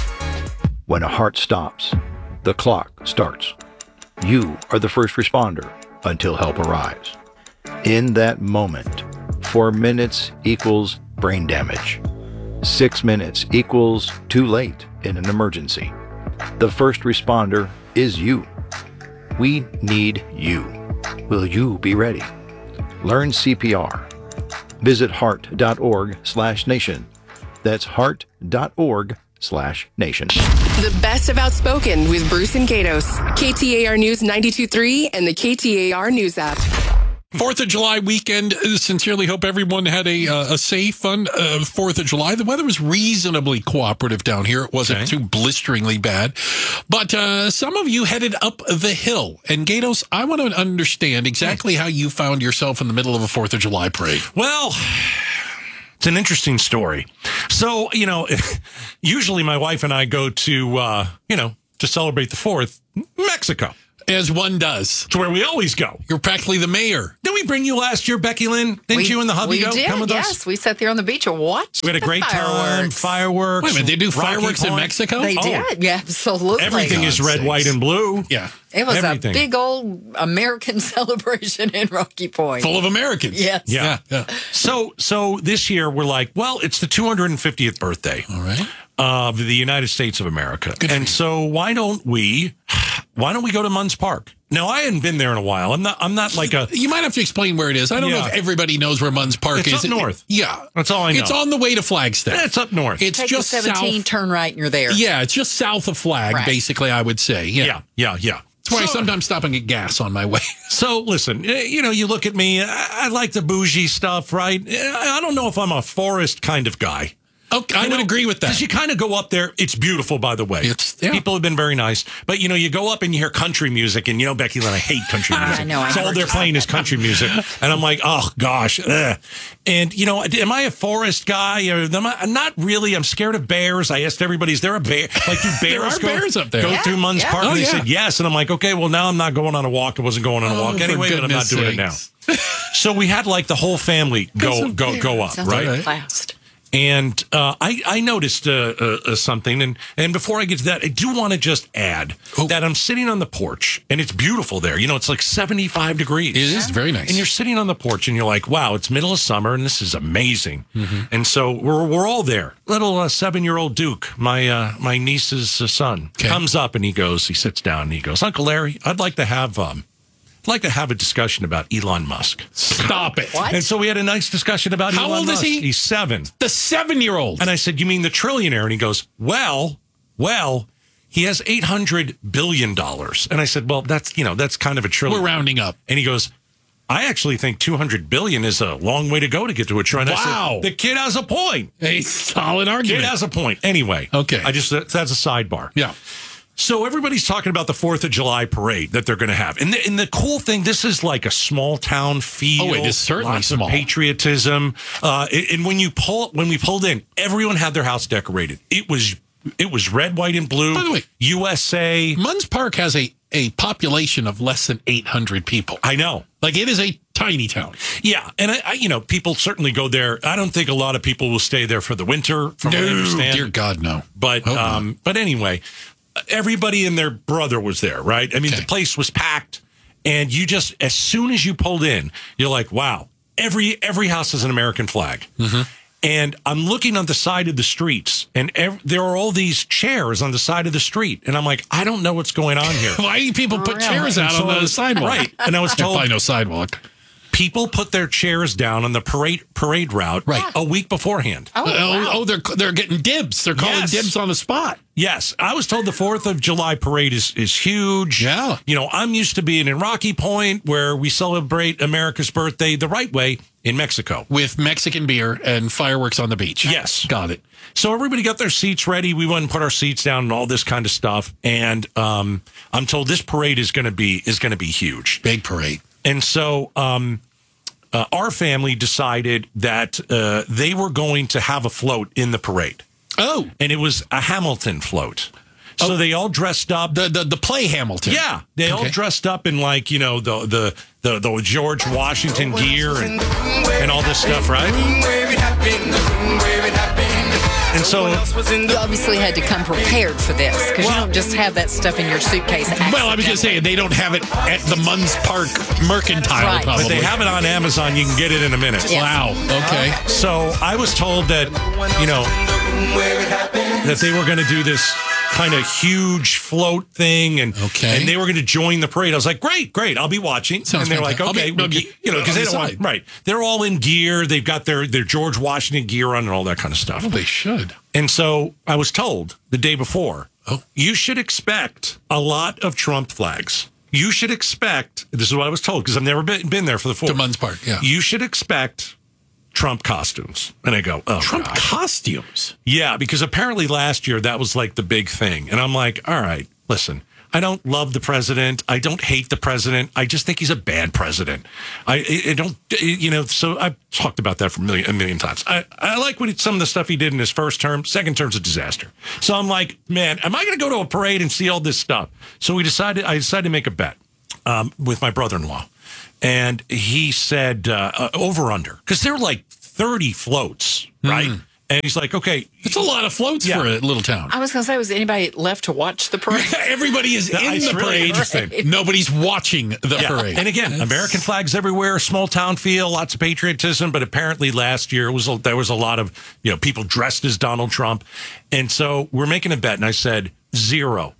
Speaker 30: When a heart stops, the clock starts. You are the first responder until help arrives. In that moment, four minutes equals brain damage. Six minutes equals too late in an emergency. The first responder is you. We need you. Will you be ready? Learn C P R. Visit heart.org slash nation. That's heart.org slash nation.
Speaker 19: The best of Outspoken with Bruce and Gatos. K T A R News ninety-two point three and the K T A R News app.
Speaker 20: Fourth of July weekend. Sincerely hope everyone had a uh, a safe, fun uh, Fourth of July. The weather was reasonably cooperative down here. It wasn't okay. too blisteringly bad. But uh, some of you headed up the hill. And Gatos, I want to understand exactly how you found yourself in the middle of a Fourth of July parade.
Speaker 8: Well, it's an interesting story. So, you know, usually my wife and I go to, uh, you know, to celebrate the fourth, Mexico.
Speaker 20: As one does.
Speaker 8: It's where we always go.
Speaker 20: You're practically the mayor.
Speaker 8: Did we bring you last year, Becky Lynn? Didn't
Speaker 1: we,
Speaker 8: you and the hubby
Speaker 1: we
Speaker 8: go?
Speaker 1: did,
Speaker 8: Come with
Speaker 1: yes.
Speaker 8: us?
Speaker 1: We sat there on the beach and watched
Speaker 8: We had a great time. Fireworks.
Speaker 20: Wait a minute, they do
Speaker 8: Rocky
Speaker 20: fireworks
Speaker 8: Point.
Speaker 20: in Mexico?
Speaker 1: They
Speaker 8: Oh.
Speaker 1: did, yeah, absolutely.
Speaker 8: Everything is red,
Speaker 20: sakes.
Speaker 8: white, and blue.
Speaker 20: Yeah.
Speaker 1: It was
Speaker 8: Everything.
Speaker 1: a big old American celebration in Rocky Point.
Speaker 20: Full of Americans.
Speaker 1: Yes.
Speaker 8: Yeah.
Speaker 20: yeah.
Speaker 8: So, so this year we're like, well, it's the two hundred fiftieth birthday.
Speaker 20: All right.
Speaker 8: Of the United States of America.
Speaker 20: Good
Speaker 8: and so why don't we, why don't we go to Munns Park? Now, I hadn't been there in a while. I'm not, I'm not like a.
Speaker 20: You might have to explain where it is. I don't
Speaker 8: Yeah.
Speaker 20: know if everybody knows where Munns Park
Speaker 8: It's
Speaker 20: is.
Speaker 8: up north.
Speaker 20: It- yeah.
Speaker 8: That's all I know.
Speaker 20: It's on the way to Flagstaff.
Speaker 8: It's up north.
Speaker 20: It's
Speaker 1: Take
Speaker 20: just
Speaker 1: the seventeen,
Speaker 20: south.
Speaker 1: turn right, and you're there.
Speaker 20: Yeah, it's just south of Flag,
Speaker 1: Right.
Speaker 20: basically, I would say. Yeah.
Speaker 8: Yeah, yeah, yeah.
Speaker 20: That's why I
Speaker 8: So-
Speaker 20: sometimes stop and get gas on my way.
Speaker 8: So listen, eh, you know, you look at me, I, I like the bougie stuff, right? Eh, I don't know if I'm a forest kind of guy.
Speaker 20: Okay, I
Speaker 8: You
Speaker 20: would
Speaker 8: know,
Speaker 20: agree with that.
Speaker 8: Because you kind of go up there. It's beautiful, by the way.
Speaker 20: It's- yeah.
Speaker 8: People have been very nice. But, you know, you go up and you hear country music. And, you know, Becky Lynn, I hate country music.
Speaker 1: I know, I
Speaker 8: So all
Speaker 1: heard
Speaker 8: they're
Speaker 1: you
Speaker 8: playing is country music. And I'm like, oh, gosh. Ugh. And, you know, am I a forest guy? Or am I, I'm not really. I'm scared of bears. I asked everybody, is there a bear? Like, do bears
Speaker 20: There are
Speaker 8: go,
Speaker 20: bears up there.
Speaker 8: go
Speaker 20: Yeah,
Speaker 8: through Munns
Speaker 1: yeah.
Speaker 8: Park?
Speaker 20: Oh,
Speaker 8: and they
Speaker 20: yeah.
Speaker 8: said yes. And I'm like, okay, well, now I'm not going on a walk. I wasn't going on a
Speaker 20: Oh,
Speaker 8: walk
Speaker 20: for
Speaker 8: anyway, but I'm not
Speaker 20: goodness
Speaker 8: doing it now.
Speaker 20: sakes.
Speaker 8: So we had, like, the whole family go, go, go up,
Speaker 1: Sounds
Speaker 8: right?
Speaker 1: like blast.
Speaker 8: And uh, I, I noticed uh, uh, uh, something, and, and before I get to that, I do want to just add
Speaker 20: Oh.
Speaker 8: that I'm sitting on the porch, and it's beautiful there. You know, it's like seventy-five degrees.
Speaker 20: It is very nice.
Speaker 8: And you're sitting on the porch, and you're like, wow, it's middle of summer, and this is amazing.
Speaker 20: Mm-hmm.
Speaker 8: And so we're we're all there. Little uh, seven-year-old Duke, my uh, my niece's uh, son,
Speaker 20: Okay.
Speaker 8: comes up, and he goes, he sits down, and he goes, Uncle Larry, I'd like to have... Um, I'd like to have a discussion about Elon Musk.
Speaker 20: Stop it.
Speaker 1: What?
Speaker 8: And so we had a nice discussion about
Speaker 20: How
Speaker 8: Elon
Speaker 20: old is
Speaker 8: Musk.
Speaker 20: he?
Speaker 8: He's seven.
Speaker 20: The seven-year-old.
Speaker 8: And I said, you mean the trillionaire? And he goes, well, well, he has eight hundred billion dollars. And I said, well, that's, you know, that's kind of a trillion.
Speaker 20: We're rounding up.
Speaker 8: And he goes, I actually think two hundred billion is a long way to go to get to a trillion. I
Speaker 20: Wow.
Speaker 8: said, the kid has a point.
Speaker 20: A solid
Speaker 8: Kid
Speaker 20: argument.
Speaker 8: has a point. Anyway.
Speaker 20: Okay.
Speaker 8: I just, that's a sidebar.
Speaker 20: Yeah.
Speaker 8: So everybody's talking about the fourth of July parade that they're going to have. And the, and the cool thing, this is like a small town feel.
Speaker 20: Oh, it is certainly
Speaker 8: lots
Speaker 20: small.
Speaker 8: of patriotism. Uh, and when you pull, when we pulled in, everyone had their house decorated. It was, it was red, white, and blue.
Speaker 20: By the way,
Speaker 8: U S A.
Speaker 20: Munns Park has a, a population of less than eight hundred people.
Speaker 8: I know.
Speaker 20: Like, it is a tiny town.
Speaker 8: Yeah. And, I, I, you know, people certainly go there. I don't think a lot of people will stay there for the winter, from what I
Speaker 20: No,
Speaker 8: understand.
Speaker 20: dear God, no.
Speaker 8: But,
Speaker 20: Hope not.
Speaker 8: um, but anyway, everybody and their brother was there, right? I mean,
Speaker 20: Okay.
Speaker 8: the place was packed, and you just, as soon as you pulled in, you're like, wow, every every house has an American flag.
Speaker 20: Mm-hmm.
Speaker 8: And I'm looking on the side of the streets, and ev- there are all these chairs on the side of the street, and I'm like, I don't know what's going on here.
Speaker 20: Why do people put
Speaker 1: Really?
Speaker 20: chairs out
Speaker 8: So
Speaker 20: on
Speaker 8: I
Speaker 20: the
Speaker 8: was-
Speaker 20: sidewalk?
Speaker 8: Right. And I was told
Speaker 20: Probably no sidewalk.
Speaker 8: people put their chairs down on the parade parade route
Speaker 20: Right.
Speaker 8: a week beforehand.
Speaker 1: Oh,
Speaker 20: Oh,
Speaker 1: wow.
Speaker 20: oh, they're they're getting dibs. They're calling
Speaker 8: Yes.
Speaker 20: dibs on the spot.
Speaker 8: Yes, I was told the fourth of July parade is, is huge.
Speaker 20: Yeah.
Speaker 8: You know, I'm used to being in Rocky Point where we celebrate America's birthday the right way in Mexico.
Speaker 20: With Mexican beer and fireworks on the beach.
Speaker 8: Yes.
Speaker 20: Got it.
Speaker 8: So everybody got their seats ready. We went and put our seats down and all this kind of stuff. And um, I'm told this parade is going to be is going to be huge.
Speaker 20: Big parade.
Speaker 8: And so um, uh, our family decided that uh, they were going to have a float in the parade.
Speaker 20: Oh.
Speaker 8: And it was a Hamilton float. So
Speaker 20: Oh.
Speaker 8: they all dressed up.
Speaker 20: The the, the play Hamilton.
Speaker 8: Yeah, they all
Speaker 20: Okay.
Speaker 8: dressed up in like, you know, the the the, the George Washington gear and and all this stuff, right? And And so
Speaker 1: you obviously had to come prepared for this because you don't just have that stuff in your suitcase.
Speaker 20: Well, I was going to say, they don't have it at the Munns Park Mercantile,
Speaker 1: Right.
Speaker 20: probably.
Speaker 8: But they have it on Amazon. You can get it in a minute.
Speaker 1: Yeah.
Speaker 20: Wow. Okay.
Speaker 8: So I was told that, you know, that they were going to do this kind of huge float thing, and
Speaker 20: Okay.
Speaker 8: and they were going to join the parade. I was like, great, great, I'll be watching.
Speaker 20: Sounds
Speaker 8: and they're
Speaker 20: fantastic.
Speaker 8: like,
Speaker 20: I'll
Speaker 8: okay,
Speaker 20: be-
Speaker 8: we'll
Speaker 20: I'll be-
Speaker 8: ge- you know, because
Speaker 20: on
Speaker 8: they
Speaker 20: the
Speaker 8: don't want
Speaker 20: side.
Speaker 8: right. They're all in gear. They've got their their George Washington gear on and all that kind of stuff.
Speaker 20: Well, they should.
Speaker 8: And so I was told the day before,
Speaker 20: Oh.
Speaker 8: you should expect a lot of Trump flags. You should expect, this is what I was told, because I've never been, been there for the fourth.
Speaker 20: To Munns Park, yeah.
Speaker 8: You should expect Trump costumes. And I go, oh,
Speaker 20: Trump
Speaker 8: God.
Speaker 20: costumes?
Speaker 8: Yeah, because apparently last year that was like the big thing. And I'm like, all right, listen, I don't love the president. I don't hate the president. I just think he's a bad president. I, I don't, you know, so I've talked about that for a million, a million times. I, I like what he, some of the stuff he did in his first term. Second term's a disaster. So I'm like, man, am I going to go to a parade and see all this stuff? So we decided, I decided to make a bet um, with my brother-in-law. And he said uh, uh, over under, because they're like thirty floats, right?
Speaker 20: Mm.
Speaker 8: And he's like, okay.
Speaker 20: It's a lot of floats
Speaker 8: Yeah.
Speaker 20: for a little town.
Speaker 1: I was going to say, was anybody left to watch the parade?
Speaker 20: Everybody is
Speaker 8: That-
Speaker 20: in
Speaker 8: it's
Speaker 20: the
Speaker 8: really
Speaker 20: parade.
Speaker 8: interesting.
Speaker 20: Nobody's watching the
Speaker 8: Yeah.
Speaker 20: parade.
Speaker 8: And again,
Speaker 20: That's-
Speaker 8: American flags everywhere, small town feel, lots of patriotism. But apparently last year it was a, there was a lot of you know people dressed as Donald Trump, and so we're making a bet. And I said zero.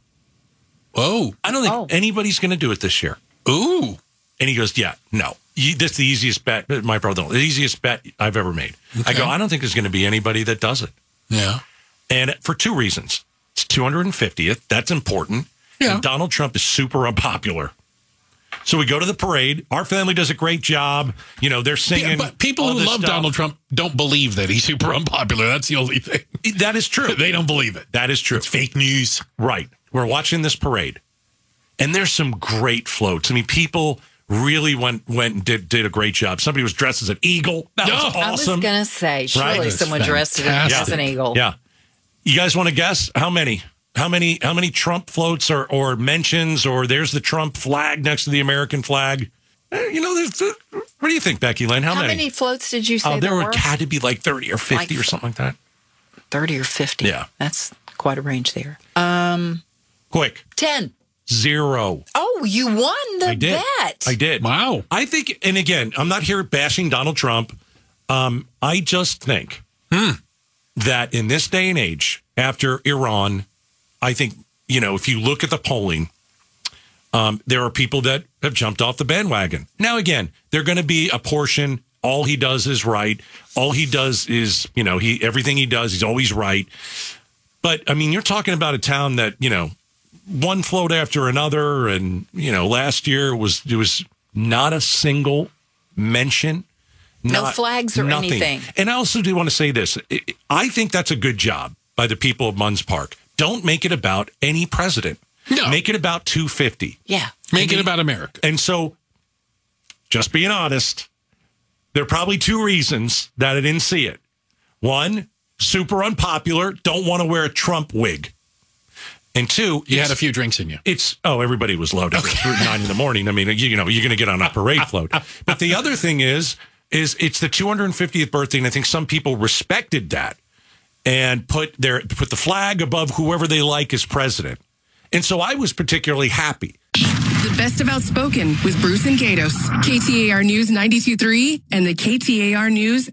Speaker 20: Oh,
Speaker 8: I don't think
Speaker 1: Oh.
Speaker 8: anybody's going to do it this year.
Speaker 20: Ooh.
Speaker 8: And he goes, yeah, no. You, this is the easiest bet, my brother, the easiest bet I've ever made. I go, I don't think there's going to be anybody that does it.
Speaker 20: Yeah.
Speaker 8: And for two reasons. It's two hundred fiftieth. That's important.
Speaker 20: Yeah.
Speaker 8: And Donald Trump is super unpopular. So we go to the parade. Our family does a great job. You know, they're singing.
Speaker 20: But people
Speaker 8: all
Speaker 20: who
Speaker 8: this
Speaker 20: love
Speaker 8: stuff.
Speaker 20: Donald Trump don't believe that he's super unpopular. That's the only thing.
Speaker 8: That is true.
Speaker 20: They don't believe it.
Speaker 8: That is true.
Speaker 20: It's fake news.
Speaker 8: Right. We're watching this parade. And there's some great floats. I mean, people really went went and did, did a great job. Somebody was dressed as an eagle. That was
Speaker 20: Oh,
Speaker 8: awesome.
Speaker 1: I was going to say, surely
Speaker 8: Right?
Speaker 1: someone dressed it
Speaker 20: fantastic.
Speaker 1: as an eagle.
Speaker 8: Yeah. You guys want to guess how many? How many how many Trump floats or, or mentions or there's the Trump flag next to the American flag? Eh, You know, there's, uh, what do you think, Becky Lynn? How,
Speaker 1: How
Speaker 8: many?
Speaker 1: many floats did you say
Speaker 8: Oh, there
Speaker 1: there
Speaker 8: were
Speaker 1: were?
Speaker 8: had to be like thirty or fifty
Speaker 1: Like-
Speaker 8: or something like that.
Speaker 1: thirty or fifty.
Speaker 8: Yeah.
Speaker 1: That's quite a range there. Um,
Speaker 8: Quick.
Speaker 1: ten.
Speaker 8: Zero.
Speaker 1: Oh, you won the
Speaker 8: I did.
Speaker 1: bet.
Speaker 8: I did.
Speaker 20: Wow.
Speaker 8: I think, and again, I'm not here bashing Donald Trump. Um, I just think
Speaker 20: Hmm.
Speaker 8: that in this day and age, after Iran, I think, you know, if you look at the polling, um, there are people that have jumped off the bandwagon. Now, again, they're going to be a portion. All he does is right. All he does is, you know, he everything he does, he's always right. But, I mean, you're talking about a town that, you know, one float after another. And, you know, last year was it was not a single mention.
Speaker 1: No
Speaker 8: not-
Speaker 1: flags or
Speaker 8: nothing.
Speaker 1: anything.
Speaker 8: And I also do want to say this. I- I think that's a good job by the people of Munns Park. Don't make it about any president.
Speaker 20: No.
Speaker 8: Make it about two fifty.
Speaker 1: Yeah.
Speaker 20: Make it about America.
Speaker 8: And so, just being honest, there are probably two reasons that I didn't see it. One, super unpopular, don't want to wear a Trump wig. And two,
Speaker 20: You
Speaker 8: it's-
Speaker 20: had a few drinks in you.
Speaker 8: it's oh, everybody was loaded at nine in the morning. I mean, you, you know, you're going to get on a parade float. But the other thing is, is it's the two hundred fiftieth birthday, and I think some people respected that and put their put the flag above whoever they like as president. And so I was particularly happy.
Speaker 19: The best of Outspoken with Bruce and Gatos. K T A R News ninety-two point three and the K T A R News.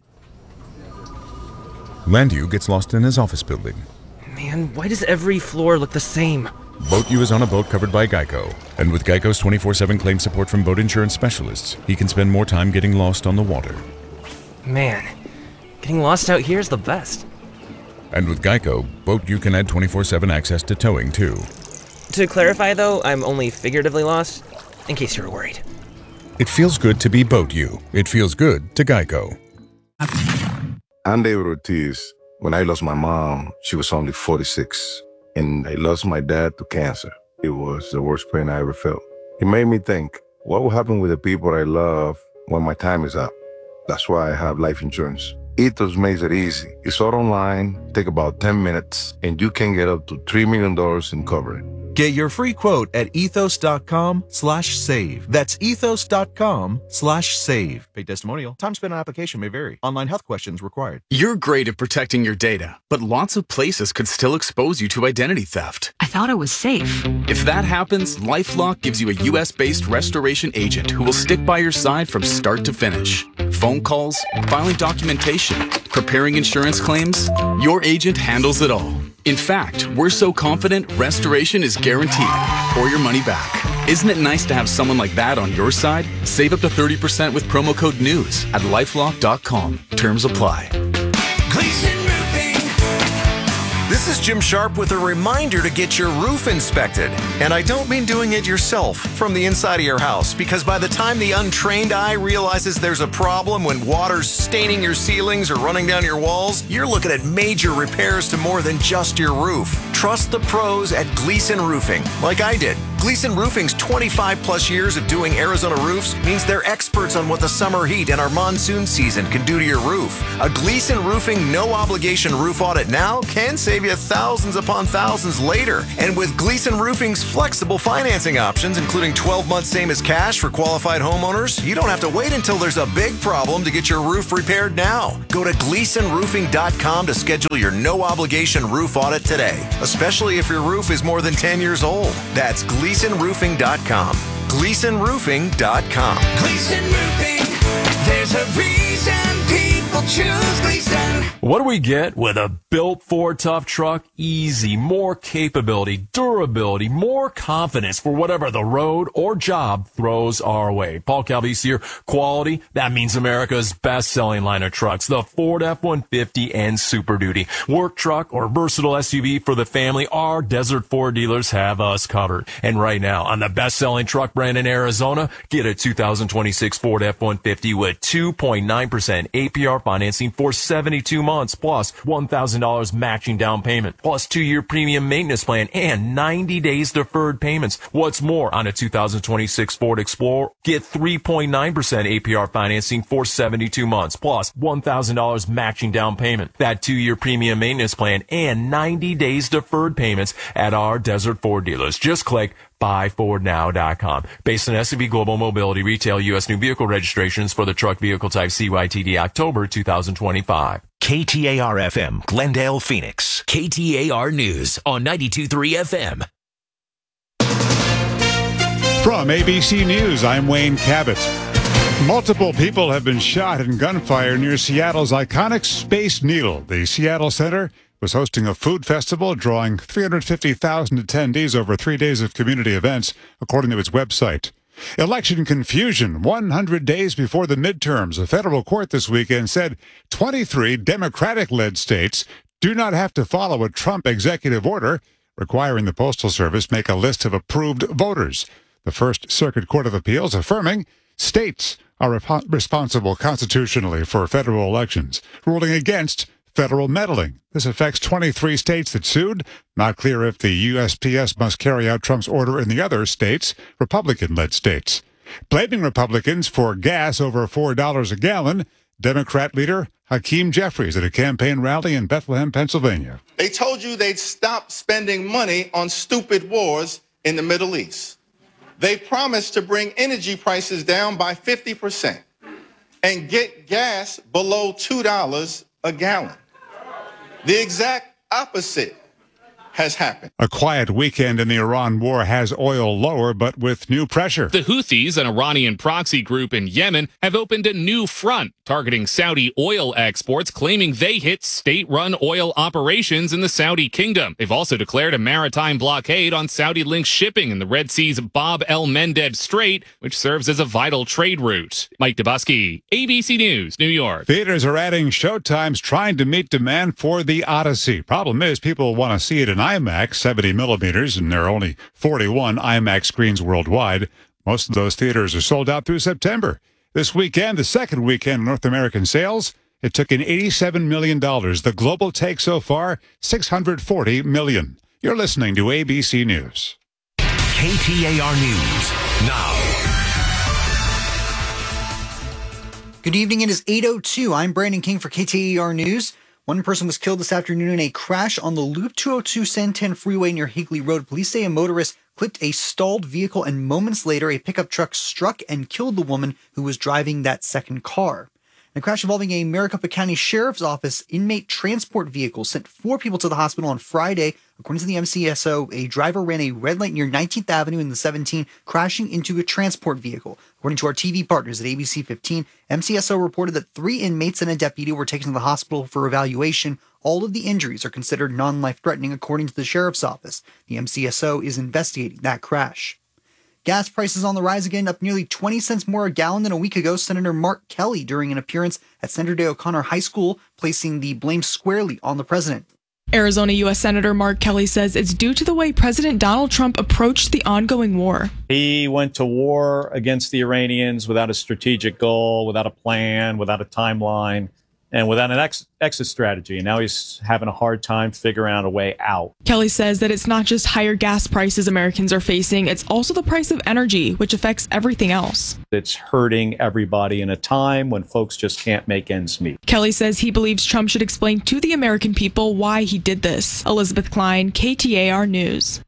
Speaker 2: Landu gets lost in his office building.
Speaker 5: Man, why does every floor look the same?
Speaker 2: Boat U is on a boat covered by Geico. And with Geico's twenty-four seven claim support from boat insurance specialists, he can spend more time getting lost on the water.
Speaker 5: Man, getting lost out here is the best.
Speaker 2: And with Geico, Boat U can add twenty-four seven access to towing, too.
Speaker 5: To clarify, though, I'm only figuratively lost, in case you're worried.
Speaker 2: It feels good to be Boat U. It feels good to Geico.
Speaker 13: I'm David Ortiz. When I lost my mom, she was only forty-six. And I lost my dad to cancer. It was the worst pain I ever felt. It made me think, what will happen with the people I love when my time is up? That's why I have life insurance. Ethos makes it easy. It's all online, take about ten minutes, and you can get up to three million dollars in coverage.
Speaker 14: Get your free quote at ethos.com slash save. That's ethos.com slash save. Paid testimonial. Time spent on application may vary. Online health questions required.
Speaker 15: You're great at protecting your data, but lots of places could still expose you to identity theft.
Speaker 3: I thought it was safe.
Speaker 15: If that happens, LifeLock gives you a U S based restoration agent who will stick by your side from start to finish. Phone calls, filing documentation, preparing insurance claims, your agent handles it all. In fact, we're so confident restoration is guaranteed or your money back. Isn't it nice to have someone like that on your side? Save up to thirty percent with promo code NEWS at lifelock dot com. Terms apply.
Speaker 7: Gleason Roofing. This is Jim Sharp with a reminder to get your roof inspected. And I don't mean doing it yourself from the inside of your house, because by the time the untrained eye realizes there's a problem when water's staining your ceilings or running down your walls, you're looking at major repairs to more than just your roof. Trust the pros at Gleason Roofing, like I did. Gleason Roofing's twenty-five plus years of doing Arizona roofs means they're experts on what the summer heat and our monsoon season can do to your roof. A Gleason Roofing no-obligation roof audit now can save you thousands upon thousands later. And with Gleason Roofing's flexible financing options, including twelve months same as cash for qualified homeowners, you don't have to wait until there's a big problem to get your roof repaired now. Go to gleason roofing dot com to schedule your no-obligation roof audit today, especially if your roof is more than ten years old. That's gleason roofing dot com. gleason roofing dot com. Gleason Roofing, there's a reason people choose Gleason.
Speaker 12: What do we get with a built Ford Tough truck? Easy, more capability, durability, more confidence for whatever the road or job throws our way. Paul Calvese here. Quality, that means America's best-selling line of trucks, the Ford F one fifty and Super Duty. Work truck or versatile S U V for the family, our Desert Ford dealers have us covered. And right now, on the best-selling truck brand in Arizona, get a two thousand twenty-six Ford F one fifty with two point nine percent A P R financing for seventy-two months, plus one thousand dollars matching down payment, plus two-year premium maintenance plan, and ninety days deferred payments. What's more, on a two thousand twenty-six Ford Explorer, get three point nine percent A P R financing for seventy-two months, plus one thousand dollars matching down payment, that two-year premium maintenance plan, and ninety days deferred payments at our Desert Ford dealers. Just click buy ford now dot com. Based on S and P Global Mobility Retail U S new vehicle registrations for the truck vehicle type C Y T D October two thousand twenty-five.
Speaker 17: K T A R F M, Glendale, Phoenix. K T A R News on ninety-two point three F M.
Speaker 23: From A B C News, I'm Wayne Cabot. Multiple people have been shot in gunfire near Seattle's iconic Space Needle. The Seattle Center was hosting a food festival drawing three hundred fifty thousand attendees over three days of community events, according to its website. Election confusion one hundred days before the midterms. A federal court this weekend said twenty-three Democratic-led states do not have to follow a Trump executive order requiring the Postal Service make a list of approved voters. The First Circuit Court of Appeals affirming states are rep- responsible constitutionally for federal elections, ruling against federal meddling. This affects twenty-three states that sued. Not clear if the U S P S must carry out Trump's order in the other states, Republican-led states. Blaming Republicans for gas over four dollars a gallon, Democrat leader Hakeem Jeffries at a campaign rally in Bethlehem, Pennsylvania.
Speaker 24: They told you they'd stop spending money on stupid wars in the Middle East. They promised to bring energy prices down by fifty percent and get gas below two dollars a gallon. The exact opposite has happened.
Speaker 23: A quiet weekend in the Iran war has oil lower, but with new pressure.
Speaker 25: The Houthis, an Iranian proxy group in Yemen, have opened a new front targeting Saudi oil exports, claiming they hit state-run oil operations in the Saudi kingdom. They've also declared a maritime blockade on Saudi-linked shipping in the Red Sea's Bab el-Mandeb Strait, which serves as a vital trade route. Mike Dubusky, A B C News, New York.
Speaker 23: Theaters are adding showtimes trying to meet demand for The Odyssey. Problem is, people want to see it in IMAX, seventy millimeters, and there are only forty-one IMAX screens worldwide. Most of those theaters are sold out through September. This weekend, the second weekend in North American sales, it took in eighty-seven million dollars. The global take so far, six hundred forty million dollars. You're listening to A B C News.
Speaker 17: K T A R News now.
Speaker 26: Good evening. It is eight oh two. I'm Brandon King for K T A R News.
Speaker 3: One person was killed this afternoon in a crash on the Loop two oh two Santan Freeway near Higley Road. Police say a motorist clipped a stalled vehicle, and moments later, a pickup truck struck and killed the woman who was driving that second car. A crash involving a Maricopa County Sheriff's Office inmate transport vehicle sent four people to the hospital on Friday. According to the M C S O, a driver ran a red light near nineteenth Avenue in the seventeen, crashing into a transport vehicle. According to our T V partners at A B C fifteen, M C S O reported that three inmates and a deputy were taken to the hospital for evaluation. All of the injuries are considered non-life-threatening, according to the Sheriff's Office. The M C S O is investigating that crash. Gas prices on the rise again, up nearly twenty cents more a gallon than a week ago. Senator Mark Kelly, during an appearance at Sandra Day O'Connor High School, placing the blame squarely on the president.
Speaker 6: Arizona U S Senator Mark Kelly says it's due to the way President Donald Trump approached the ongoing war.
Speaker 9: He went to war against the Iranians without a strategic goal, without a plan, without a timeline, and without an ex- exit strategy. And now he's having a hard time figuring out a way out.
Speaker 6: Kelly says that it's not just higher gas prices Americans are facing, it's also the price of energy, which affects everything else.
Speaker 9: It's hurting everybody in a time when folks just can't make ends meet.
Speaker 6: Kelly says he believes Trump should explain to the American people why he did this. Elizabeth Klein, K T A R News.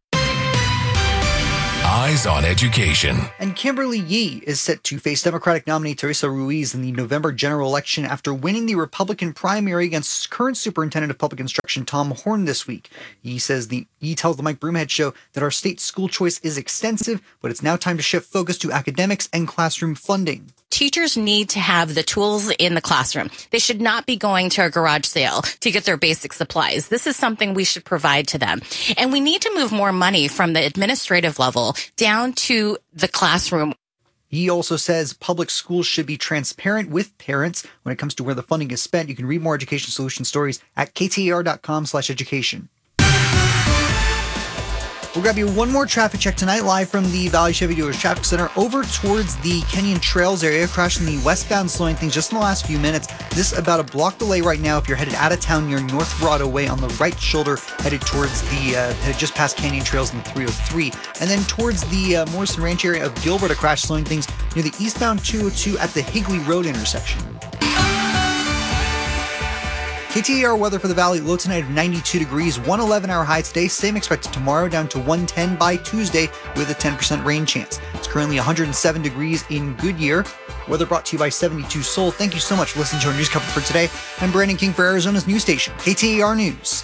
Speaker 17: Eyes on Education.
Speaker 3: And Kimberly Yee is set to face Democratic nominee Teresa Ruiz in the November general election after winning the Republican primary against current Superintendent of Public Instruction Tom Horn this week. Yee says the Yee tells the Mike Broomhead Show that our state school choice is extensive, but it's now time to shift focus to academics and classroom funding.
Speaker 10: Teachers need to have the tools in the classroom. They should not be going to a garage sale to get their basic supplies. This is something we should provide to them. And we need to move more money from the administrative level down to the classroom.
Speaker 3: He also says public schools should be transparent with parents when it comes to where the funding is spent. You can read more education solution stories at ktr.com slash education. We'll grab you one more traffic check tonight, live from the Valley Chevy Dealers Traffic Center over towards the Kenyon Trails area. Crash in the westbound, slowing things just in the last few minutes. This about a block delay right now if you're headed out of town near North Broadway Way on the right shoulder, headed towards the, uh, headed just past Canyon Trails in three oh three. And then towards the uh, Morrison Ranch area of Gilbert, a crash slowing things near the eastbound two oh two at the Higley Road intersection. K T A R weather for the valley, low tonight of ninety-two degrees, one eleven hour high today, same expected tomorrow, down to one ten by Tuesday with a ten percent rain chance. It's currently one hundred seven degrees in Goodyear. Weather brought to you by seventy-two Soul. Thank you so much for listening to our news coverage for today. I'm Brandon King for Arizona's news station, K T A R News.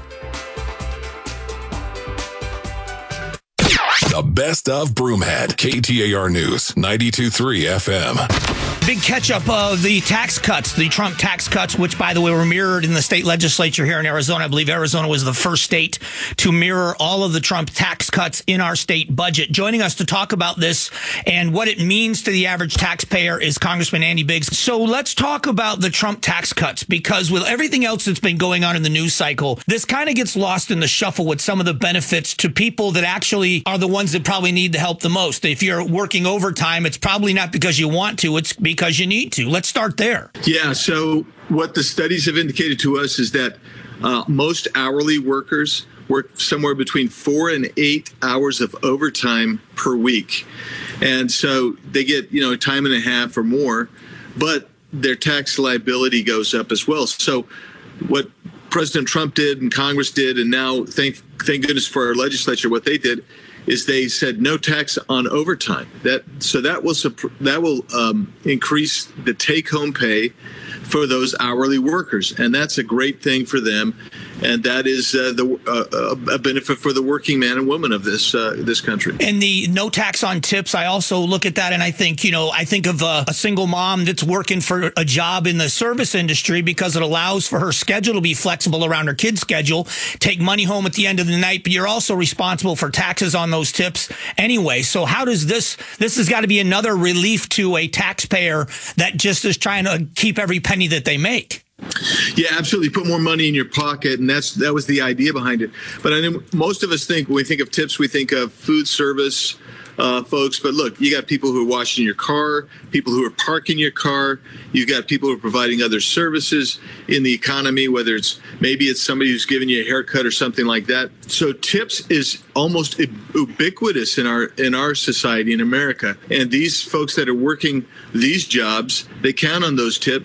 Speaker 17: The best of Broomhead, K T A R News, ninety-two point three F M.
Speaker 4: Big catch-up of the tax cuts, the Trump tax cuts, which, by the way, were mirrored in the state legislature here in Arizona. I believe Arizona was the first state to mirror all of the Trump tax cuts in our state budget. Joining us to talk about this and what it means to the average taxpayer is Congressman Andy Biggs. So let's talk about the Trump tax cuts, because with everything else that's been going on in the news cycle, this kind of gets lost in the shuffle with some of the benefits to people that actually are the ones that probably need the help the most. If you're working overtime, it's probably not because you want to, it's because because you need to. Let's start there.
Speaker 11: Yeah. So what the studies have indicated to us is that uh, most hourly workers work somewhere between four and eight hours of overtime per week. And so they get, you know, time and a half or more, but their tax liability goes up as well. So what President Trump did and Congress did, and now thank thank goodness for our legislature, what they did is they said no tax on overtime. That so that will that will um, increase the take-home pay for those hourly workers, and that's a great thing for them, and that is uh, the uh, a benefit for the working man and woman of this uh, this country.
Speaker 4: And the no tax on tips, I also look at that and I think, you know, I think of a, a single mom that's working for a job in the service industry because it allows for her schedule to be flexible around her kid's schedule, take money home at the end of the night, but you're also responsible for taxes on those tips anyway. So how does this, this has got to be another relief to a taxpayer that just is trying to keep every penny that they make.
Speaker 11: Yeah, absolutely. Put more money in your pocket, and that's that was the idea behind it. But I know most of us think when we think of tips, we think of food service uh, folks. But look, you got people who are washing your car, people who are parking your car. You've got people who are providing other services in the economy, whether it's maybe it's somebody who's giving you a haircut or something like that. So tips is almost ubiquitous in our in our society in America. And these folks that are working these jobs, they count on those tips.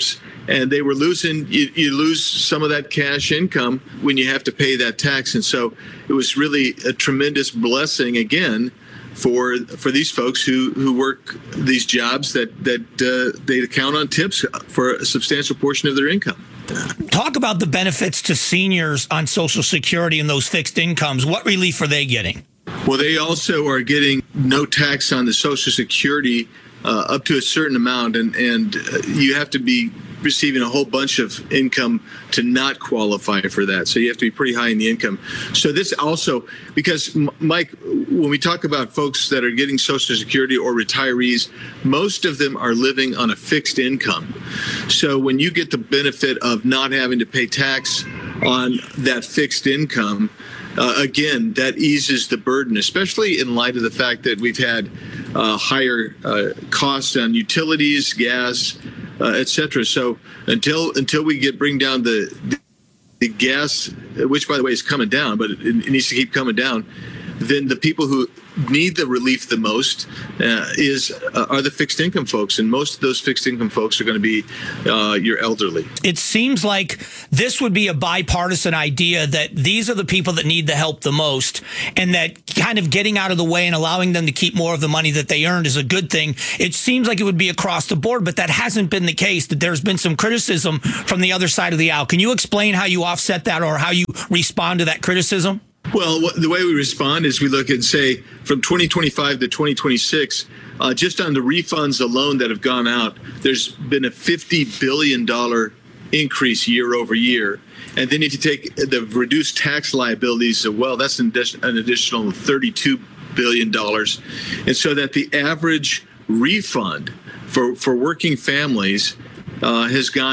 Speaker 11: and they were losing, you, you lose some of that cash income when you have to pay that tax. And so it was really a tremendous blessing, again, for for these folks who, who work these jobs that, that uh, they count on tips for a substantial portion of their income.
Speaker 4: Talk about the benefits to seniors on Social Security and those fixed incomes. What relief are they getting?
Speaker 11: Well, they also are getting no tax on the Social Security uh, up to a certain amount, and, and uh, you have to be receiving a whole bunch of income to not qualify for that. So you have to be pretty high in the income. So this also, because Mike, when we talk about folks that are getting Social Security or retirees, most of them are living on a fixed income. So when you get the benefit of not having to pay tax on that fixed income, uh, again, that eases the burden, especially in light of the fact that we've had uh, higher uh, costs on utilities, gas, Uh, et cetera. So until until we get bring down the, the the gas, which by the way is coming down, but it, it needs to keep coming down, then the people who need the relief the most uh, is uh, are the fixed income folks, and most of those fixed income folks are going to be uh, your elderly.
Speaker 4: It seems like this would be a bipartisan idea, that these are the people that need the help the most, and that kind of getting out of the way and allowing them to keep more of the money that they earned is a good thing. It seems like it would be across the board, but that hasn't been the case, that there's been some criticism from the other side of the aisle. Can you explain how you offset that, or how you respond to that criticism?
Speaker 11: Well, the way we respond is we look and say from twenty twenty-five to twenty twenty-six, uh, just on the refunds alone that have gone out, there's been a fifty billion dollars increase year over year. And then if you take the reduced tax liabilities, well, that's an additional thirty-two billion dollars. And so that the average refund for, for working families uh, has gone